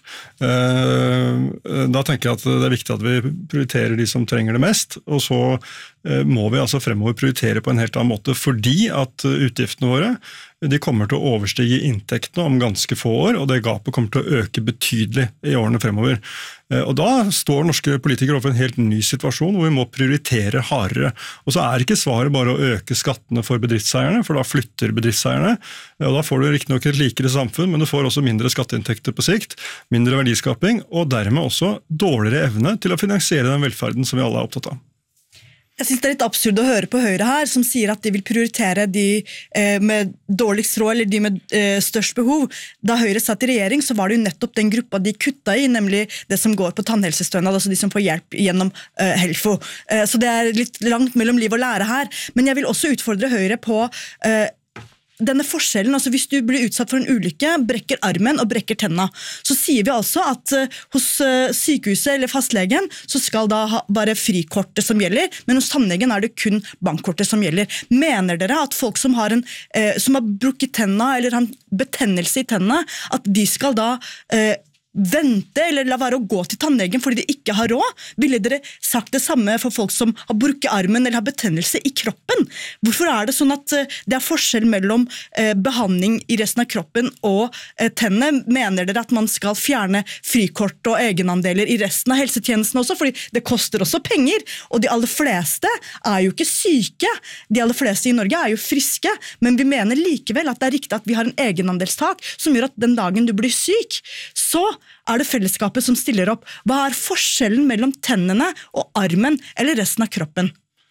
Uh, da tenker jeg at det er viktig at vi prioriterer de som trenger det mest, og så uh, må vi altså fremover prioritere på en helt annen måte, fordi at utgiftene våre de kommer til å overstige inntektene om ganske få år, og det gapet kommer til å øke betydelig i årene fremover. Og da står norske politikere overfor en helt ny situasjon, hvor vi må prioritere hardere. Og så er ikke svaret bare å øke skattene for bedriftseierne, for da flytter bedriftseierne, og da får du riktig nok et likere samfunn, men du får også mindre skatteinntekter på sikt, mindre verdiskaping, og dermed også dårligere evne til å finansiere den velferden som vi alle er opptatt av.
Jeg synes det er litt absurd å høre på Høyre her, som sier at de vil prioritere de eh, med dårligst råd, eller de med eh, størst behov. Da Høyre satt i regjering, så var det jo nettopp den gruppa de kutta i, nemlig det som går på tannhelsestønad, altså de som får hjelp gjennom eh, Helfo. Eh, så det er litt langt mellom liv og lære her. Men jeg vil også utfordre Høyre på eh, denne forskjellen, altså hvis du blir utsatt for en ulykke, brekker armen og brekker tenna, så sier vi altså at uh, hos uh, sykehuset eller fastlegen så skal da ha bare frikortet som gjelder, men hos tannlegen er det kun bankkortet som gjelder. Mener dere at folk som har, en, uh, som har brukket tenna eller har en betennelse i tennene, at de skal da uh, vente eller la være å gå til tannlegen fordi de ikke har råd? Ville dere sagt det samme for folk som har brukket armen eller har betennelse i kroppen? Hvorfor er det sånn at det er forskjell mellom eh, behandling i resten av kroppen og eh, tennene? Mener dere at man skal fjerne frikort og egenandeler i resten av helsetjenesten også? Fordi det koster også penger, og de aller fleste er jo ikke syke. De aller fleste i Norge er jo friske, men vi mener likevel at det er riktig at vi har en egenandelstak som gjør at den dagen du blir syk, så er det fellesskapet som stiller opp. Hva er forskjellen mellom tennene og armen eller resten av kroppen?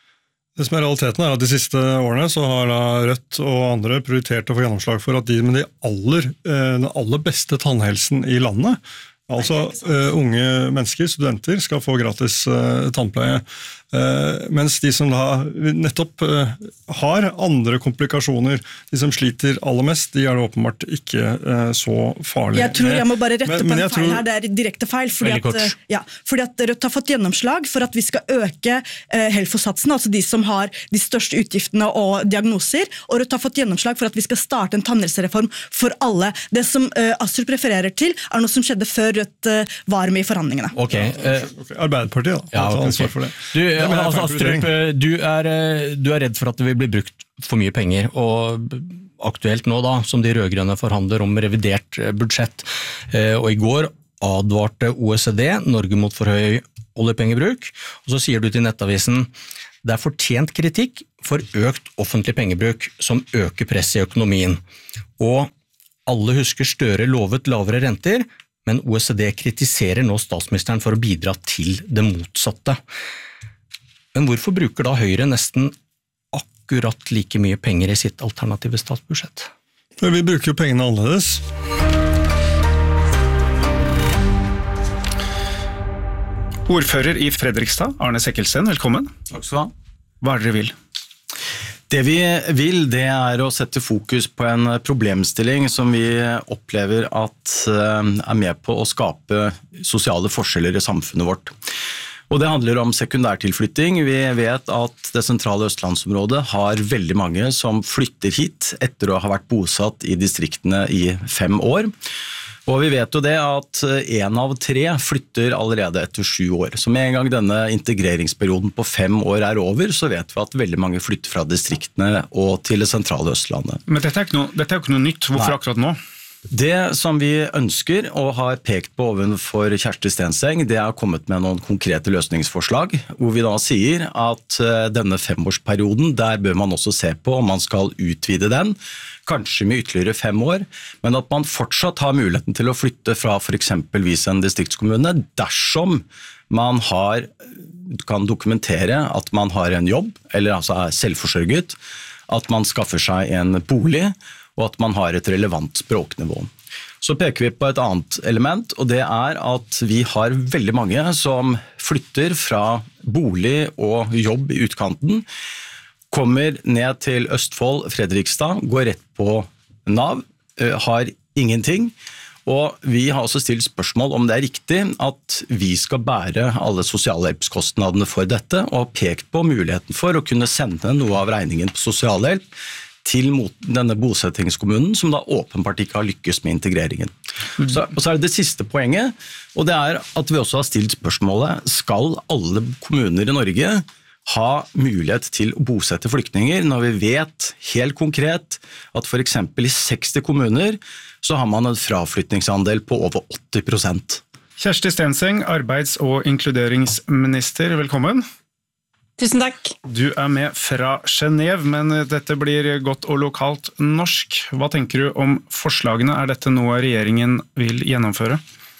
Det som er realiteten er at de siste årene så har da Rødt og andre prioritert å få gjennomslag for at de med de aller, den aller beste tannhelsen i landet, altså uh, unge mennesker, studenter, skal få gratis uh, tannpleie.
Uh, mens de som da nettopp uh, har andre komplikasjoner, de som sliter aller mest, de er det åpenbart ikke uh, så farlig.
Jeg tror jeg må bare rette
men,
på
men
en feil
tror...
her, det er direkte feil, fordi at, uh, ja, fordi at Rødt har fått gjennomslag for at vi skal øke uh, Helfo-satsen, altså de som har de største utgiftene og diagnoser, og Rødt har fått gjennomslag for at vi skal starte en tannhelsereform for alle. Det som uh, Astrup refererer til, er noe som skjedde før Rødt uh, var med i forhandlingene.
Ok. Uh,
okay. Arbeiderpartiet da,
ja,
okay.
ansvar
for det.
Du, altså, Astrup, du er, du er redd for at det vil bli brukt for mye penger, og aktuelt nå da, som de rødgrønne forhandler om revidert budsjett, og i går advarte O E C D Norge mot for høy oljepengebruk, og så sier du til Nettavisen det er fortjent kritikk for økt offentlig pengebruk som øker press i økonomien, og alle husker Støre lovet lavere renter, men O E C D kritiserer nå statsministeren for å bidra til det motsatte. Men hvorfor bruker da Høyre nesten akkurat like mye penger i sitt alternative statsbudsjett?
For vi bruker jo pengene annerledes.
Ordfører i Fredrikstad, Arne Sekkelsten, velkommen.
Takk skal du ha.
Hva er det dere vil?
Det vi vil, det er å sette fokus på en problemstilling som vi opplever at er med på å skape sosiale forskjeller i samfunnet vårt. Og det handler om sekundærtilflytting. Vi vet at det sentrale østlandsområdet har veldig mange som flytter hit etter å ha vært bosatt i distriktene i fem år. Og vi vet jo det at en av tre flytter allerede etter sju år. Så med en gang denne integreringsperioden på fem år er over, så vet vi at veldig mange flytter fra distriktene og til det sentrale Østlandet.
Men dette er ikke noe, dette er jo ikke noe nytt. Hvorfor Nei. Akkurat nå?
Det som vi ønsker og har pekt på ovenfor Kjersti Stenseng, det er kommet med noen konkrete løsningsforslag, hvor vi da sier at denne femårsperioden, der bør man også se på om man skal utvide den, kanskje med ytterligere fem år, men at man fortsatt har muligheten til å flytte fra for eksempelvis en distriktskommune, dersom man har, kan dokumentere at man har en jobb, eller altså er selvforsørget, at man skaffer seg en bolig, og at man har et relevant språknivå. Så peker vi på et annet element, og det er at vi har veldig mange som flytter fra bolig og jobb i utkanten, kommer ned til Østfold, Fredrikstad, går rett på Nav, har ingenting, og vi har også stilt spørsmål om det er riktig at vi skal bære alle sosialhjelpskostnadene for dette, og har pekt på muligheten for å kunne sende noe av regningen på sosialhjelp til denne bosettingskommunen, som da åpenbart ikke har lykkes med integreringen. Mm. Så, og så er det det siste poenget, og det er at vi også har stilt spørsmålet, skal alle kommuner i Norge ha mulighet til å bosette flyktninger, når vi vet helt konkret at for eksempel i seksti kommuner så har man en fraflytningsandel på over åtti prosent.
Kjersti Stenseng, arbeids- og inkluderingsminister, velkommen.
Tusen takk.
Du er med fra Genève, men dette blir godt og lokalt norsk. Hva tenker du om forslagene? Er dette noe regjeringen vil gjennomføre?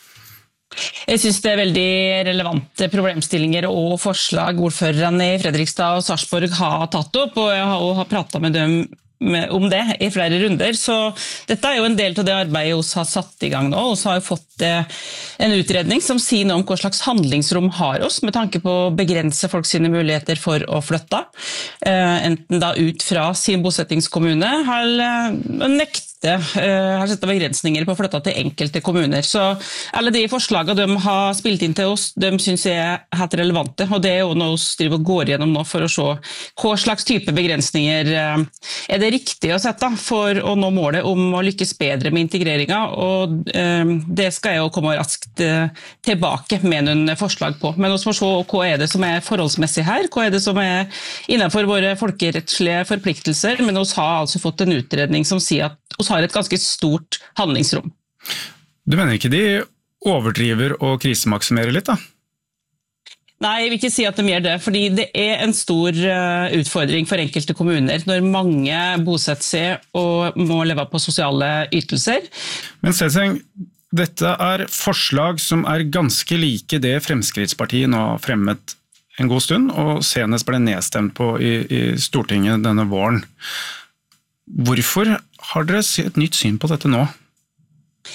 Jeg synes det er veldig relevante problemstillinger og forslag ordførerne i Fredrikstad og Sarpsborg har tatt opp, og jeg har også pratet med dem om det i flere runder, så dette er jo en del av det arbeidet vi har satt i gang nå, og så har vi fått en utredning som sier noe om hva slags handlingsrom har oss, med tanke på å begrense folk sine muligheter for å flytte, enten da ut fra sin bosettingskommune, eller nekte har sett begrensninger på å flytte til enkelte kommuner. Så alle de forslagene de har spilt inn til oss, de synes jeg er helt relevante, og det er jo noe vi driver og går gjennom nå for å se hva slags type begrensninger er det riktig å sette for å nå målet om å lykkes bedre med integreringen, og det skal jeg jo komme raskt tilbake med noen forslag på. Men vi må se hva er det som er forholdsmessig her, hva er det som er innenfor våre folkerettslige forpliktelser, men vi har altså fått en utredning som sier at vi har et ganske stort handlingsrom.
Du mener ikke de overdriver og krisemaksimerer litt da?
Nei, jeg vil ikke si at de gjør det, fordi det er en stor utfordring for enkelte kommuner når mange bosetter seg og må leve på sosiale ytelser.
Men Stenseng, dette er forslag som er ganske like det Fremskrittspartiet nå har fremmet en god stund, og senest ble nedstemt på i, i Stortinget denne våren. Hvorfor har dere et nytt syn på dette nå?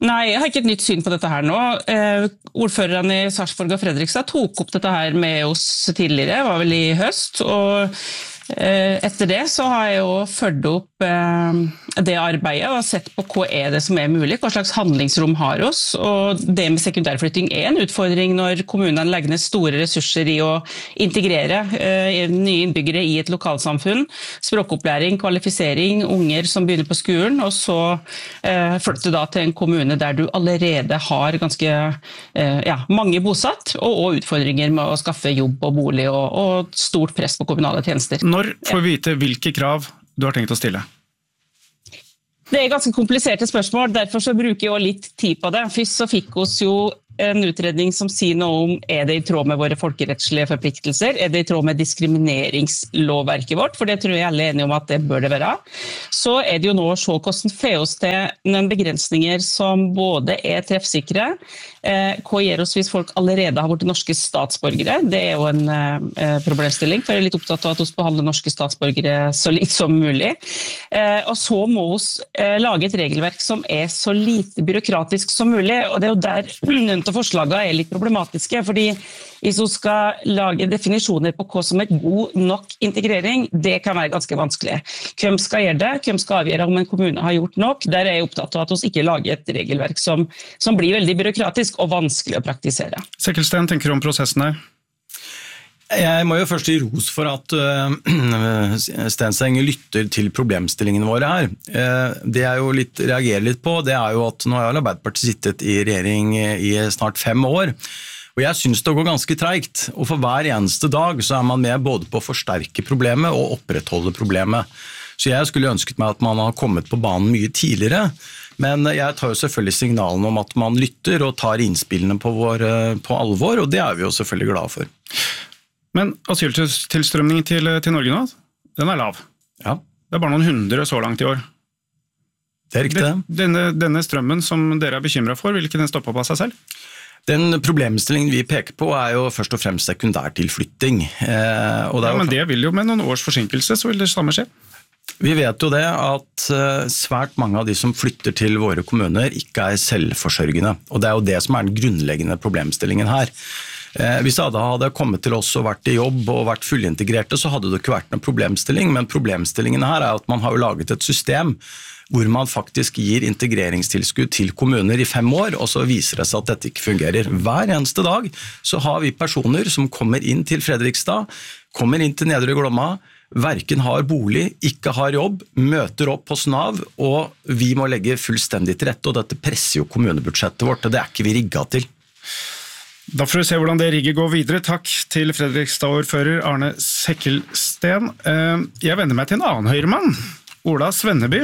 Nei, jeg har ikke et nytt syn på dette her nå. Eh, ordførerne i Sarpsborg og Fredrikstad tok opp dette her med oss tidligere, var vel i høst, og eh, etter det så har jeg jo ført opp eh, det arbeidet og sett på hva er det som er mulig, hva slags handlingsrom har oss, og det med sekundærflytting er en utfordring når kommunene legger ned store ressurser i å integrere eh, nye innbyggere i et lokalsamfunn, språkopplæring, kvalifisering, unger som begynner på skolen, og så eh, flytte da til en kommune der du allerede har ganske eh, ja, mange bosatt, og, og utfordringer med å skaffe jobb og bolig, og, og stort press på kommunale tjenester.
Når får vi vite hvilke krav du har tenkt å stille?
Det er ganske kompliserte spørsmål, derfor så bruker jeg også litt tid på det. Først så fikk oss jo en utredning som sier noe om er det i tråd med våre folkerettslige forpliktelser, er det i tråd med diskrimineringslovverket vårt, for det tror jeg alle er enige om at det bør det være. Så er det jo nå å se hvordan får oss til noen begrensninger som både er treffsikre, eh, hva gjør oss hvis folk allerede har vært norske statsborgere, det er jo en eh, problemstilling, for jeg er litt opptatt av at vi behandler norske statsborgere så litt som mulig. Eh, og så må vi eh, lage et regelverk som er så lite byråkratisk som mulig, og det er jo der noen av forslagene er litt problematiske, fordi hvis du skal lage definisjoner på hva som er god nok integrering, det kan være ganske vanskelig. Hvem skal gjøre det? Hvem skal avgjøre om en kommune har gjort nok? Der er jeg opptatt av at vi ikke lager et regelverk som, som blir veldig byråkratisk og vanskelig å praktisere.
Sekkelsten, tenker du om prosessen her?
Jeg må jo først gi ros for at uh, Stenseng lytter til problemstillingene våre her. Uh, det jeg jo litt, reagerer litt på, det er jo at nå har Arbeiderpartiet sittet i regjering i snart fem år, og jeg synes det går ganske treigt, og for hver eneste dag så er man med både på å forsterke problemet og opprettholde problemet. Så jeg skulle ønsket meg at man har kommet på banen mye tidligere, men jeg tar jo selvfølgelig signalene om at man lytter og tar innspillene på, vår, på alvor, og det er vi jo selvfølgelig glade for.
Men asyltilstrømningen til, til Norge nå, den er lav.
Ja.
Det er bare noen hundre så langt i år.
Det er riktig.
Denne, denne strømmen som dere er bekymret for, vil ikke den stoppe opp av seg selv?
Den problemstillingen vi peker på er jo først og fremst sekundærtilflytting. Eh, og det er
ja, men det vil jo med noen års forsinkelse, så vil det samme skje.
Vi vet jo det at svært mange av de som flytter til våre kommuner ikke er selvforsørgende, og det er jo det som er den grunnleggende problemstillingen her. Hvis alle hadde kommet til oss og vært i jobb og vært fullintegrerte, så hadde det ikke vært noen problemstilling, men problemstillingen her er at man har jo laget et system hvor man faktisk gir integreringstilskudd til kommuner i fem år, og så viser det seg at dette ikke fungerer. Hver eneste dag så har vi personer som kommer inn til Fredrikstad, kommer inn til Nedre Glomma, hverken har bolig, ikke har jobb, møter opp hos Nav, og vi må legge fullstendig til rette, og dette presser jo kommunebudsjettet vårt, og det er ikke vi rigget til.
Da får vi se hvordan det rigget går videre. Takk til Fredrikstad-ordfører Arne Sekkelsten. Jeg vender meg til en annen høyremann, Ola Svenneby.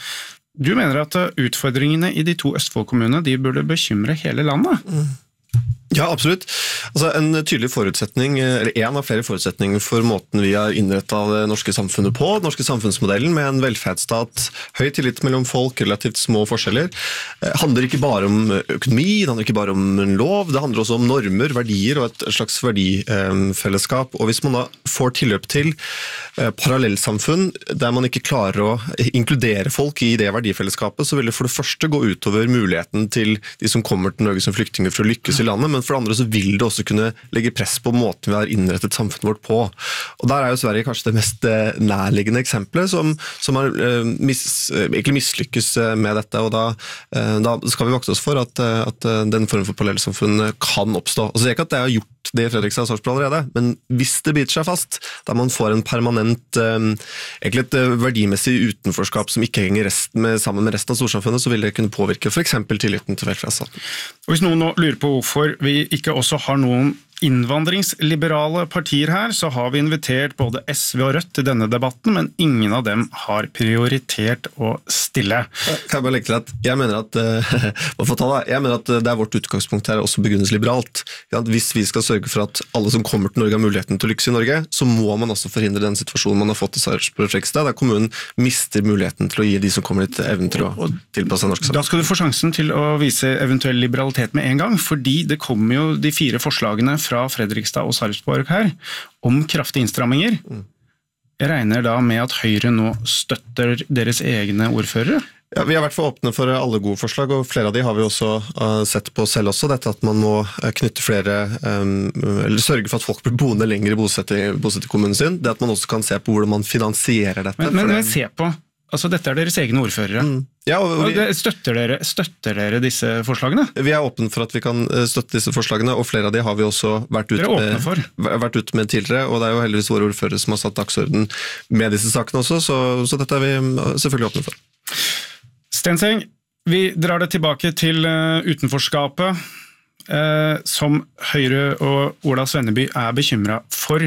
Du mener at utfordringene i de to Østfold-kommunene, de burde bekymre hele landet?
Mm. Ja, absolutt. Altså, en tydelig forutsetning, eller en av flere forutsetninger for måten vi har innrettet det norske samfunnet på, den norske samfunnsmodellen med en velferdsstat, høy tillit mellom folk, relativt små forskjeller, handler ikke bare om økonomi, det handler ikke bare om en lov, det handler også om normer, verdier og et slags verdifellesskap. Og hvis man da får tilløp til parallellsamfunn der man ikke klarer å inkludere folk i det verdifellesskapet, så vil det for det første gå utover muligheten til de som kommer til Norge som flyktninger for å lykkes i landet, men for det andre så vil det også kunne legge press på måten vi har innrettet samfunnet vårt på. Og der er jo Sverige kanskje det mest nærliggende eksempelet som, som har mis, egentlig mislykkes med dette, og da, da skal vi vokse oss for at, at den form for parallellsamfunn kan oppstå. Og så er det ikke at det har gjort det i Fredrikstad og Sarpsborg allerede, men hvis det biter seg fast, da man får en permanent, egentlig et verdimessig utenforskap som ikke henger rest med, sammen med resten av storsamfunnet, så vil det kunne påvirke for eksempel tilliten til velferdsstaten.
Og hvis noen nå lurer på hvorfor vi ikke også har noen innvandringsliberale partier her, så har vi invitert både S V og Rødt til denne debatten, men ingen av dem har prioritert å stille.
Kan jeg bare legge til at jeg mener at, jeg mener at det er vårt utgangspunkt her også begrunnes liberalt. Hvis vi skal sørge for at alle som kommer til Norge har muligheten til å lykkes i Norge, så må man også forhindre den situasjonen man har fått i Sarpsborg og Fredrikstad, der kommunen mister muligheten til å gi de som kommer litt evnen til å tilpasse norsk samfunn.
Da skal du få sjansen til å vise eventuell liberalitet med en gang, fordi det kommer jo de fire forslagene fra Fredrikstad og Sarpsborg her, om kraftige innstramminger. Jeg regner da med at Høyre nå støtter deres egne ordførere?
Ja, Vi har vært for åpne for alle gode forslag, og flere av de har vi også uh, sett på selv også. Dette at man må uh, knytte flere, um, eller sørge for at folk blir boende lenger i bosetterkommunen sin. Det at man også kan se på hvordan man finansierer dette.
Men, men,
det...
men se på, altså dette er deres egne ordførere. Mm.
Ja, og vi...
og støtter, dere, støtter dere disse forslagene?
Vi er åpne for at vi kan støtte disse forslagene, og flere av de har vi også vært ute, med, vært ute med tidligere, og det er jo heldigvis våre ordførere som har satt dagsorden med disse sakene også, så, så dette er vi selvfølgelig åpne for.
Stenseng, vi drar det tilbake til uh, utenforskapet, uh, som Høyre og Ola Svenneby er bekymret for.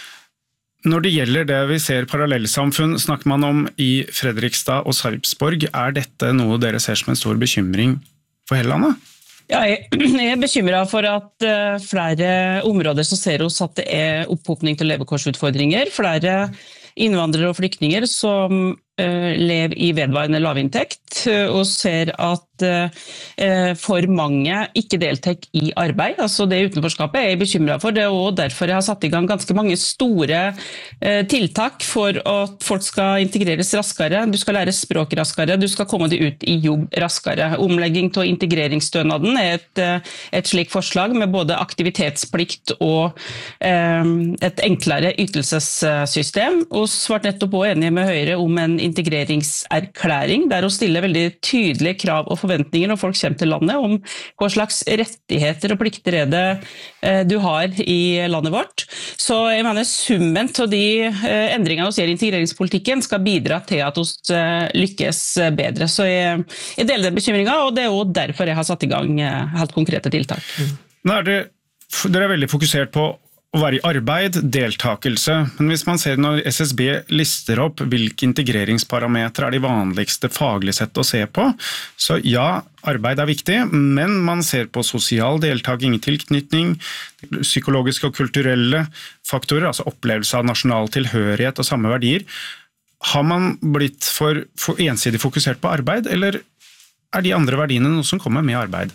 Når det gjelder det vi ser parallellsamfunn, snakker man om i Fredrikstad og Sarpsborg. Er dette noe dere ser som en stor bekymring for hele landet?
Ja, jeg er bekymret for at uh, flere områder så ser oss at det er opphopning til levekårsutfordringer. Flere innvandrere og flyktninger som uh, lever i vedvarende lavinntekt uh, og ser at uh, for mange ikke deltar i arbeid. Altså det utenforskapet er jeg bekymret for. Det er også derfor jeg har satt i gang ganske mange store uh, tiltak for at folk skal integreres raskere. Du skal lære språk raskere, du skal komme deg ut i jobb raskere. Omlegging til integreringsstønaden er et, uh, et slikt forslag med både aktivitetsplikt og uh, et enklere ytelsessystem. Og var nettopp også enige med Høyre om en integreringserklæring, der å stille veldig tydelige krav og forventninger når folk kommer til landet, om hva slags rettigheter og plikter er det eh, du har i landet vårt. Så jeg mener summen til de eh, endringene vi gjør i integreringspolitikken skal bidra til at vi eh, lykkes bedre. Så jeg, jeg deler den bekymringen, og det er også derfor jeg har satt i gang eh, helt konkrete tiltak.
Nå er det, dere er veldig fokusert på å være i arbeid, deltakelse, men hvis man ser når S S B lister opp hvilke integreringsparametre er de vanligste faglig sett å se på, så ja, arbeid er viktig, men man ser på sosial deltaking i tilknytning, psykologiske og kulturelle faktorer, altså opplevelse av nasjonal tilhørighet og samme verdier. Har man blitt for, for ensidig fokusert på arbeid, eller er de andre verdiene noe som kommer med arbeid?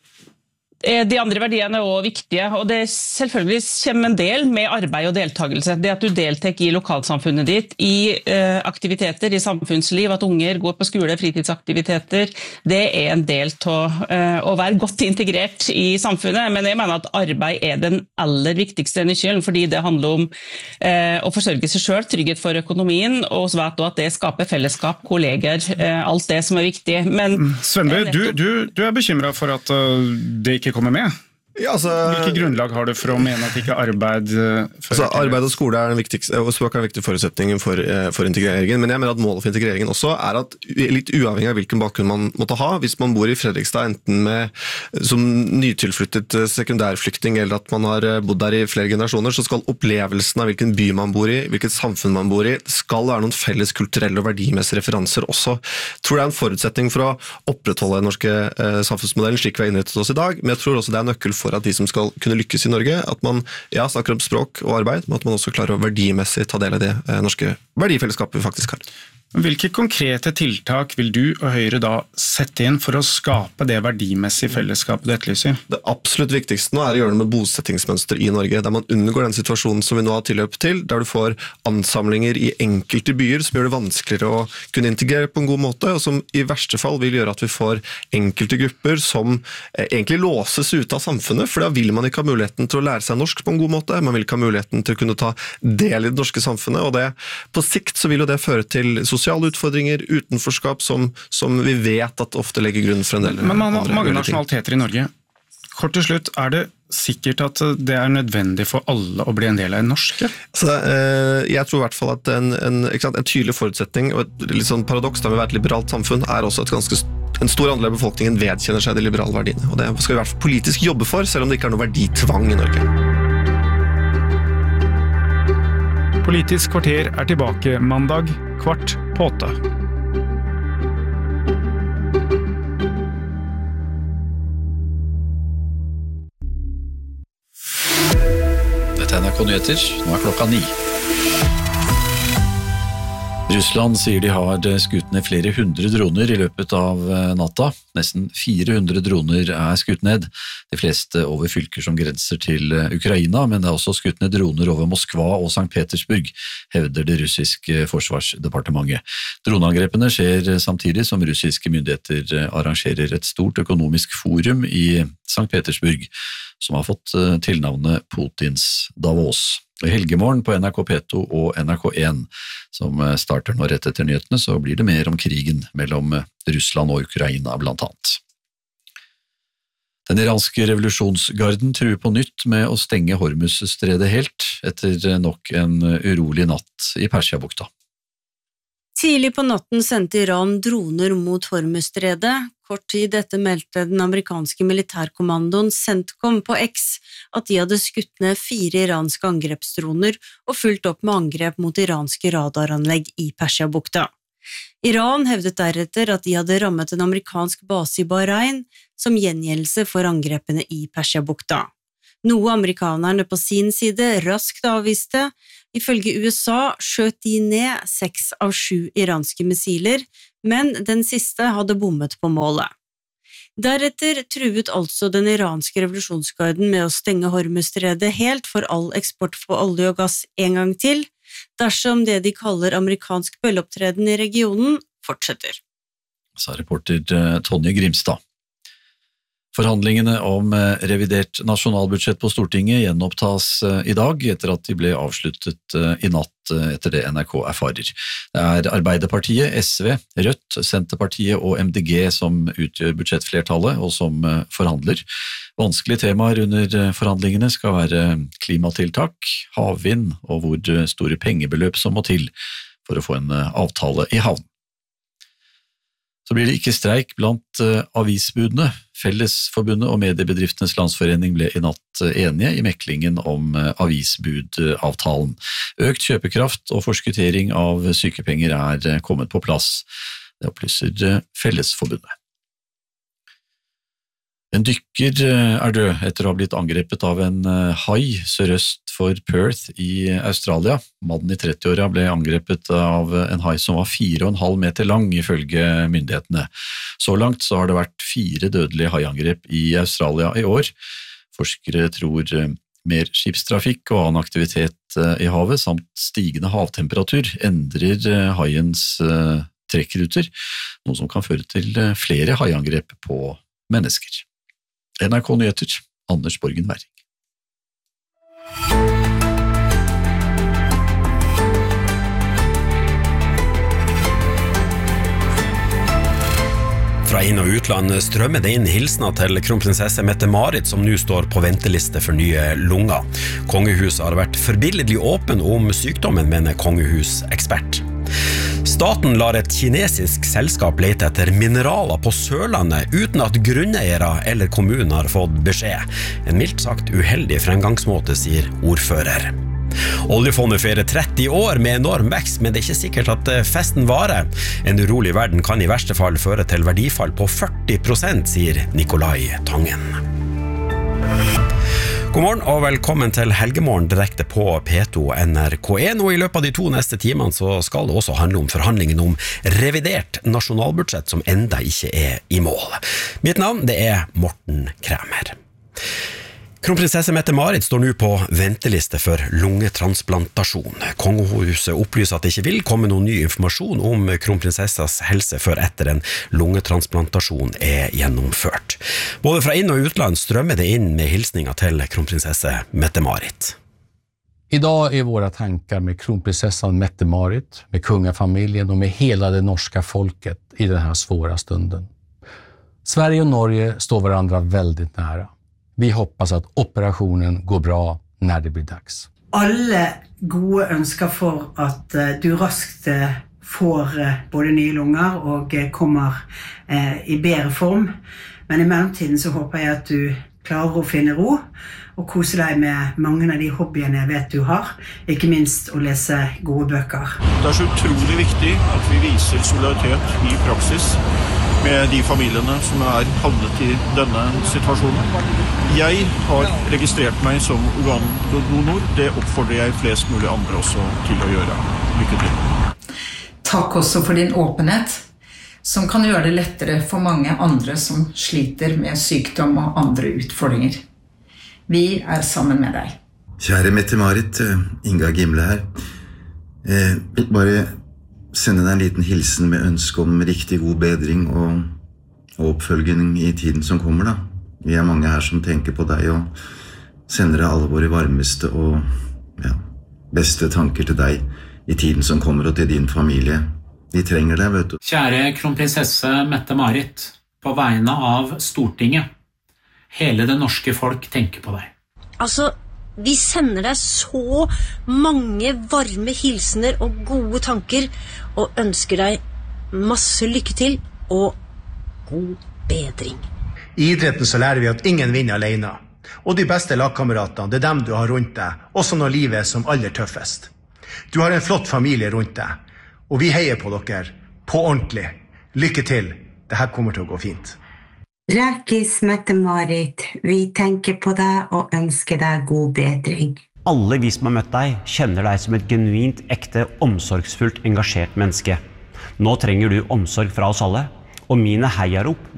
De andre verdiene er også viktige, og det selvfølgelig kommer en del med arbeid og deltakelse. Det at du deltar i lokalsamfunnet ditt, i eh, aktiviteter, i samfunnsliv, at unger går på skole, fritidsaktiviteter, det er en del til eh, å være godt integrert i samfunnet. Men jeg mener at arbeid er den aller viktigste nøkkelen, fordi det handler om eh, å forsørge seg selv, trygghet for økonomien, og så vet du at det skaper fellesskap, kolleger, eh, alt det som er viktig. Men,
Svenby, du, du, du er bekymret for at uh, det ikke kommer med?
Ja, altså,
Hvilke grunnlag har du for å mene at ikke arbeid
altså, arbeid og skole er den viktigste, og språk er den viktige forutsetningen for, for integreringen, men jeg mener at målet for integreringen også er at litt uavhengig av hvilken bakgrunn man måtte ha, hvis man bor i Fredrikstad enten med, som nytilflyttet sekundærflykting eller at man har bodd der i flere generasjoner, så skal opplevelsen av hvilken by man bor i, hvilket samfunn man bor i, skal være noen felles kulturelle og verdimessige referanser også. Jeg tror det er en forutsetning for å opprettholde den norske eh, samfunnsmodellen slik vi har innrettet oss i dag, men jeg tror også det er nøkkel for at de som skal kunne lykkes i Norge, at man ja, snakker om språk og arbeid, men at man også klarer å verdimessig ta del av det eh, norske verdifellesskapet vi faktisk har.
Hvilke konkrete tiltak vil du og Høyre da sette inn for å skape det verdimessige fellesskapet du etterlyser?
Det absolutt viktigste nå er å gjøre det med bosettingsmønster i Norge, der man unngår den situasjonen som vi nå har tilløp til, der du får ansamlinger i enkelte byer som gjør det vanskeligere å kunne integrere på en god måte, og som i verste fall vil gjøre at vi får enkelte grupper som eh, egentlig låses ut av samfunnet, for da vil man ikke ha muligheten til å lære seg norsk på en god måte, man vil ikke ha muligheten til å kunne ta del i det norske samfunnet, og det, på sikt så vil jo det føre til sosiale utfordringer, utenforskap, som, som vi vet at ofte legger grunn for en del.
Men man har mange nasjonaliteter i Norge. Kort til slutt, er det sikkert at det er nødvendig for alle å bli en del av det norske?
Så, eh, jeg tror i hvert fall at en, en, ikke sant, en tydelig forutsetning, og et litt sånn paradoks da vi er et liberalt samfunn, er også et ganske en stor andel av befolkningen vedkjenner seg de liberale verdiene. Og det skal vi i hvert fall politisk jobbe for, selv om det ikke er noe verditvang i Norge.
Politisk kvarter er tilbake mandag, kvart på åtte.
Dette er N R K Nyheter, nå er klokka ni. Russland sier de har skutt ned flere hundre droner i løpet av natta. Nesten fire hundre droner er skutt ned, de fleste over fylker som grenser til Ukraina, men det er også skutt ned droner over Moskva og Sankt Petersburg, hevder det russiske forsvarsdepartementet. Droneangrepene skjer samtidig som russiske myndigheter arrangerer et stort økonomisk forum i Sankt Petersburg, som har fått tilnavnet Putins Davos. I helgemorgen på N R K P to og N R K én, som starter nå rett etter nyhetene, så blir det mer om krigen mellom Russland og Ukraina blant annet. Den iranske revolusjonsgarden truer på nytt med å stenge Hormuzstredet helt, etter nok en urolig natt i Persiabukta.
Tidlig på natten sendte Iran droner mot Hormuzstredet. Kort tid etter meldte den amerikanske militærkommandoen CENTCOM på X at de hadde skutt ned fire iranske angrepsdroner og fulgt opp med angrep mot iranske radaranlegg i Persiabukta. Iran hevdet deretter at de hadde rammet en amerikansk base i Bahrain som gjengjeldelse for angrepene i Persiabukta. Noe amerikanerne på sin side raskt avviste. Ifølge U S A skjøt de ned seks av sju iranske missiler, men den siste hadde bommet på målet. Deretter truet altså den iranske revolusjonsgarden med å stenge Hormuzstredet helt for all eksport for olje og gass en gang til, dersom det de kaller amerikansk bølleopptreden i regionen fortsetter.
Sa reporter Tonje Grimstad. Forhandlingene om revidert nasjonalbudsjett på Stortinget gjenopptas i dag, etter at de ble avsluttet i natt etter det N R K erfarer. Det er Arbeiderpartiet, S V, Rødt, Senterpartiet og M D G som utgjør budsjettflertallet og som forhandler. Vanskelige temaer under forhandlingene skal være klimatiltak, havvind og hvor store pengebeløp som må til for å få en avtale i havn. Så blir det ikke streik blant avisbudene. Fellesforbundet og Mediebedriftenes Landsforening ble i natt enige i meklingen om avisbudavtalen. Økt kjøpekraft og forskuttering av sykepenger er kommet på plass. Det opplyser Fellesforbundet. En dykker er død etter å ha blitt angrepet av en hai sørøst for Perth i Australia. Mannen i trettiåra ble angrepet av en hai som var fire og en halv meter lang, ifølge myndighetene. Så langt så har det vært fire dødelige haiangrep i Australia i år. Forskere tror mer skipstrafikk og annen aktivitet i havet, samt stigende havtemperatur, endrer haiens trekkruter, noe som kan føre til flere haiangrep på mennesker. N R K Nyheter, Anders Borgen Werring.
Fra inn- og utland strømmer det inn hilsner til kronprinsesse Mette-Marit, som nå står på venteliste for nye lunger. Kongehuset har vært forbilledlig åpen om sykdommen, mener kongehusekspert. Staten lar et kinesisk selskap lete etter mineraler på Sørlandet uten at grunneiere eller kommunen har fått beskjed. En mildt sagt uheldig fremgangsmåte, sier ordfører. Oljefondet feirer tretti år med enorm vekst, men det er ikke sikkert at festen varer. En urolig verden kan i verste fall føre til verdifall på førti prosent, sier Nikolai Tangen. God morgen og velkommen til Helgemorgen direkte på P to og N R K én, og i løpet av de to neste timene så skal det også handle om forhandlingen om revidert nasjonalbudsjett som enda ikke er i mål. Mitt navn det er Morten Kræmer. Kronprinsesse Mette-Marit står nå på venteliste for lungetransplantasjon. Kongehuset opplyser at det ikke vil komme noen ny informasjon om kronprinsessas helse før etter en lungetransplantasjon er gjennomført. Både fra inn- og utland strømmer det inn med hilsninger til kronprinsesse Mette-Marit.
Idag är våra tankar med kronprinsessan Mette-Marit, med kungafamiljen och med hela det norska folket i den här svåra stunden. Sverige och Norge står varandra väldigt nära. Vi hoppas at operationen går bra når det blir dags.
Alle gode ønsker for at du raskt får både nye lunger og kommer i bedre form. Men i mellomtiden så håper jeg at du klarer å finne ro og kose deg med mange av de hobbyene jeg vet du har. Ikke minst å lese gode bøker.
Det er så utrolig viktig at vi viser solidaritet i praksis med de familiene som er havnet i denne situasjonen. Jeg har registrert meg som organdonor. Det oppfordrer jeg flest mulig andre også til å gjøre. Lykke til.
Takk også for din åpenhet.
som kan gjøre det lettere for mange andre som sliter med sykdom og andre utfordringer. Vi er sammen med deg.
Kjære Mette-Marit, Inga Gimle her. Jeg vil bare sende deg en liten hilsen med ønske om riktig god bedring og, og oppfølging i tiden som kommer da. Vi er mange her som tenker på deg og sender deg alle våre varmeste og ja, beste tanker til deg i tiden som kommer og til din familie. Vi trenger deg, vet du.
Kjære kronprinsesse Mette-Marit, på vegne av Stortinget, hele det norske folk tenker på deg.
Altså, vi sender deg så mange varme hilsener og gode tanker, og ønsker deg masse lykke til og god bedring.
I idretten så lærer vi at ingen vinner alene. Og de beste lagkameratene, det er dem du har rundt deg, også når livet er som aller tøffest. Du har en flott familie rundt deg, og vi heier på dere, på ordentlig. Lykke til, det her kommer til å gå fint.
Rækis Mette-Marit, vi tenker på deg og ønsker deg god bedring.
Alle vi som har møtt deg, kjenner deg som et genuint, ekte, omsorgsfullt, engasjert menneske. Nå trenger du omsorg fra oss alle, og mine heiarop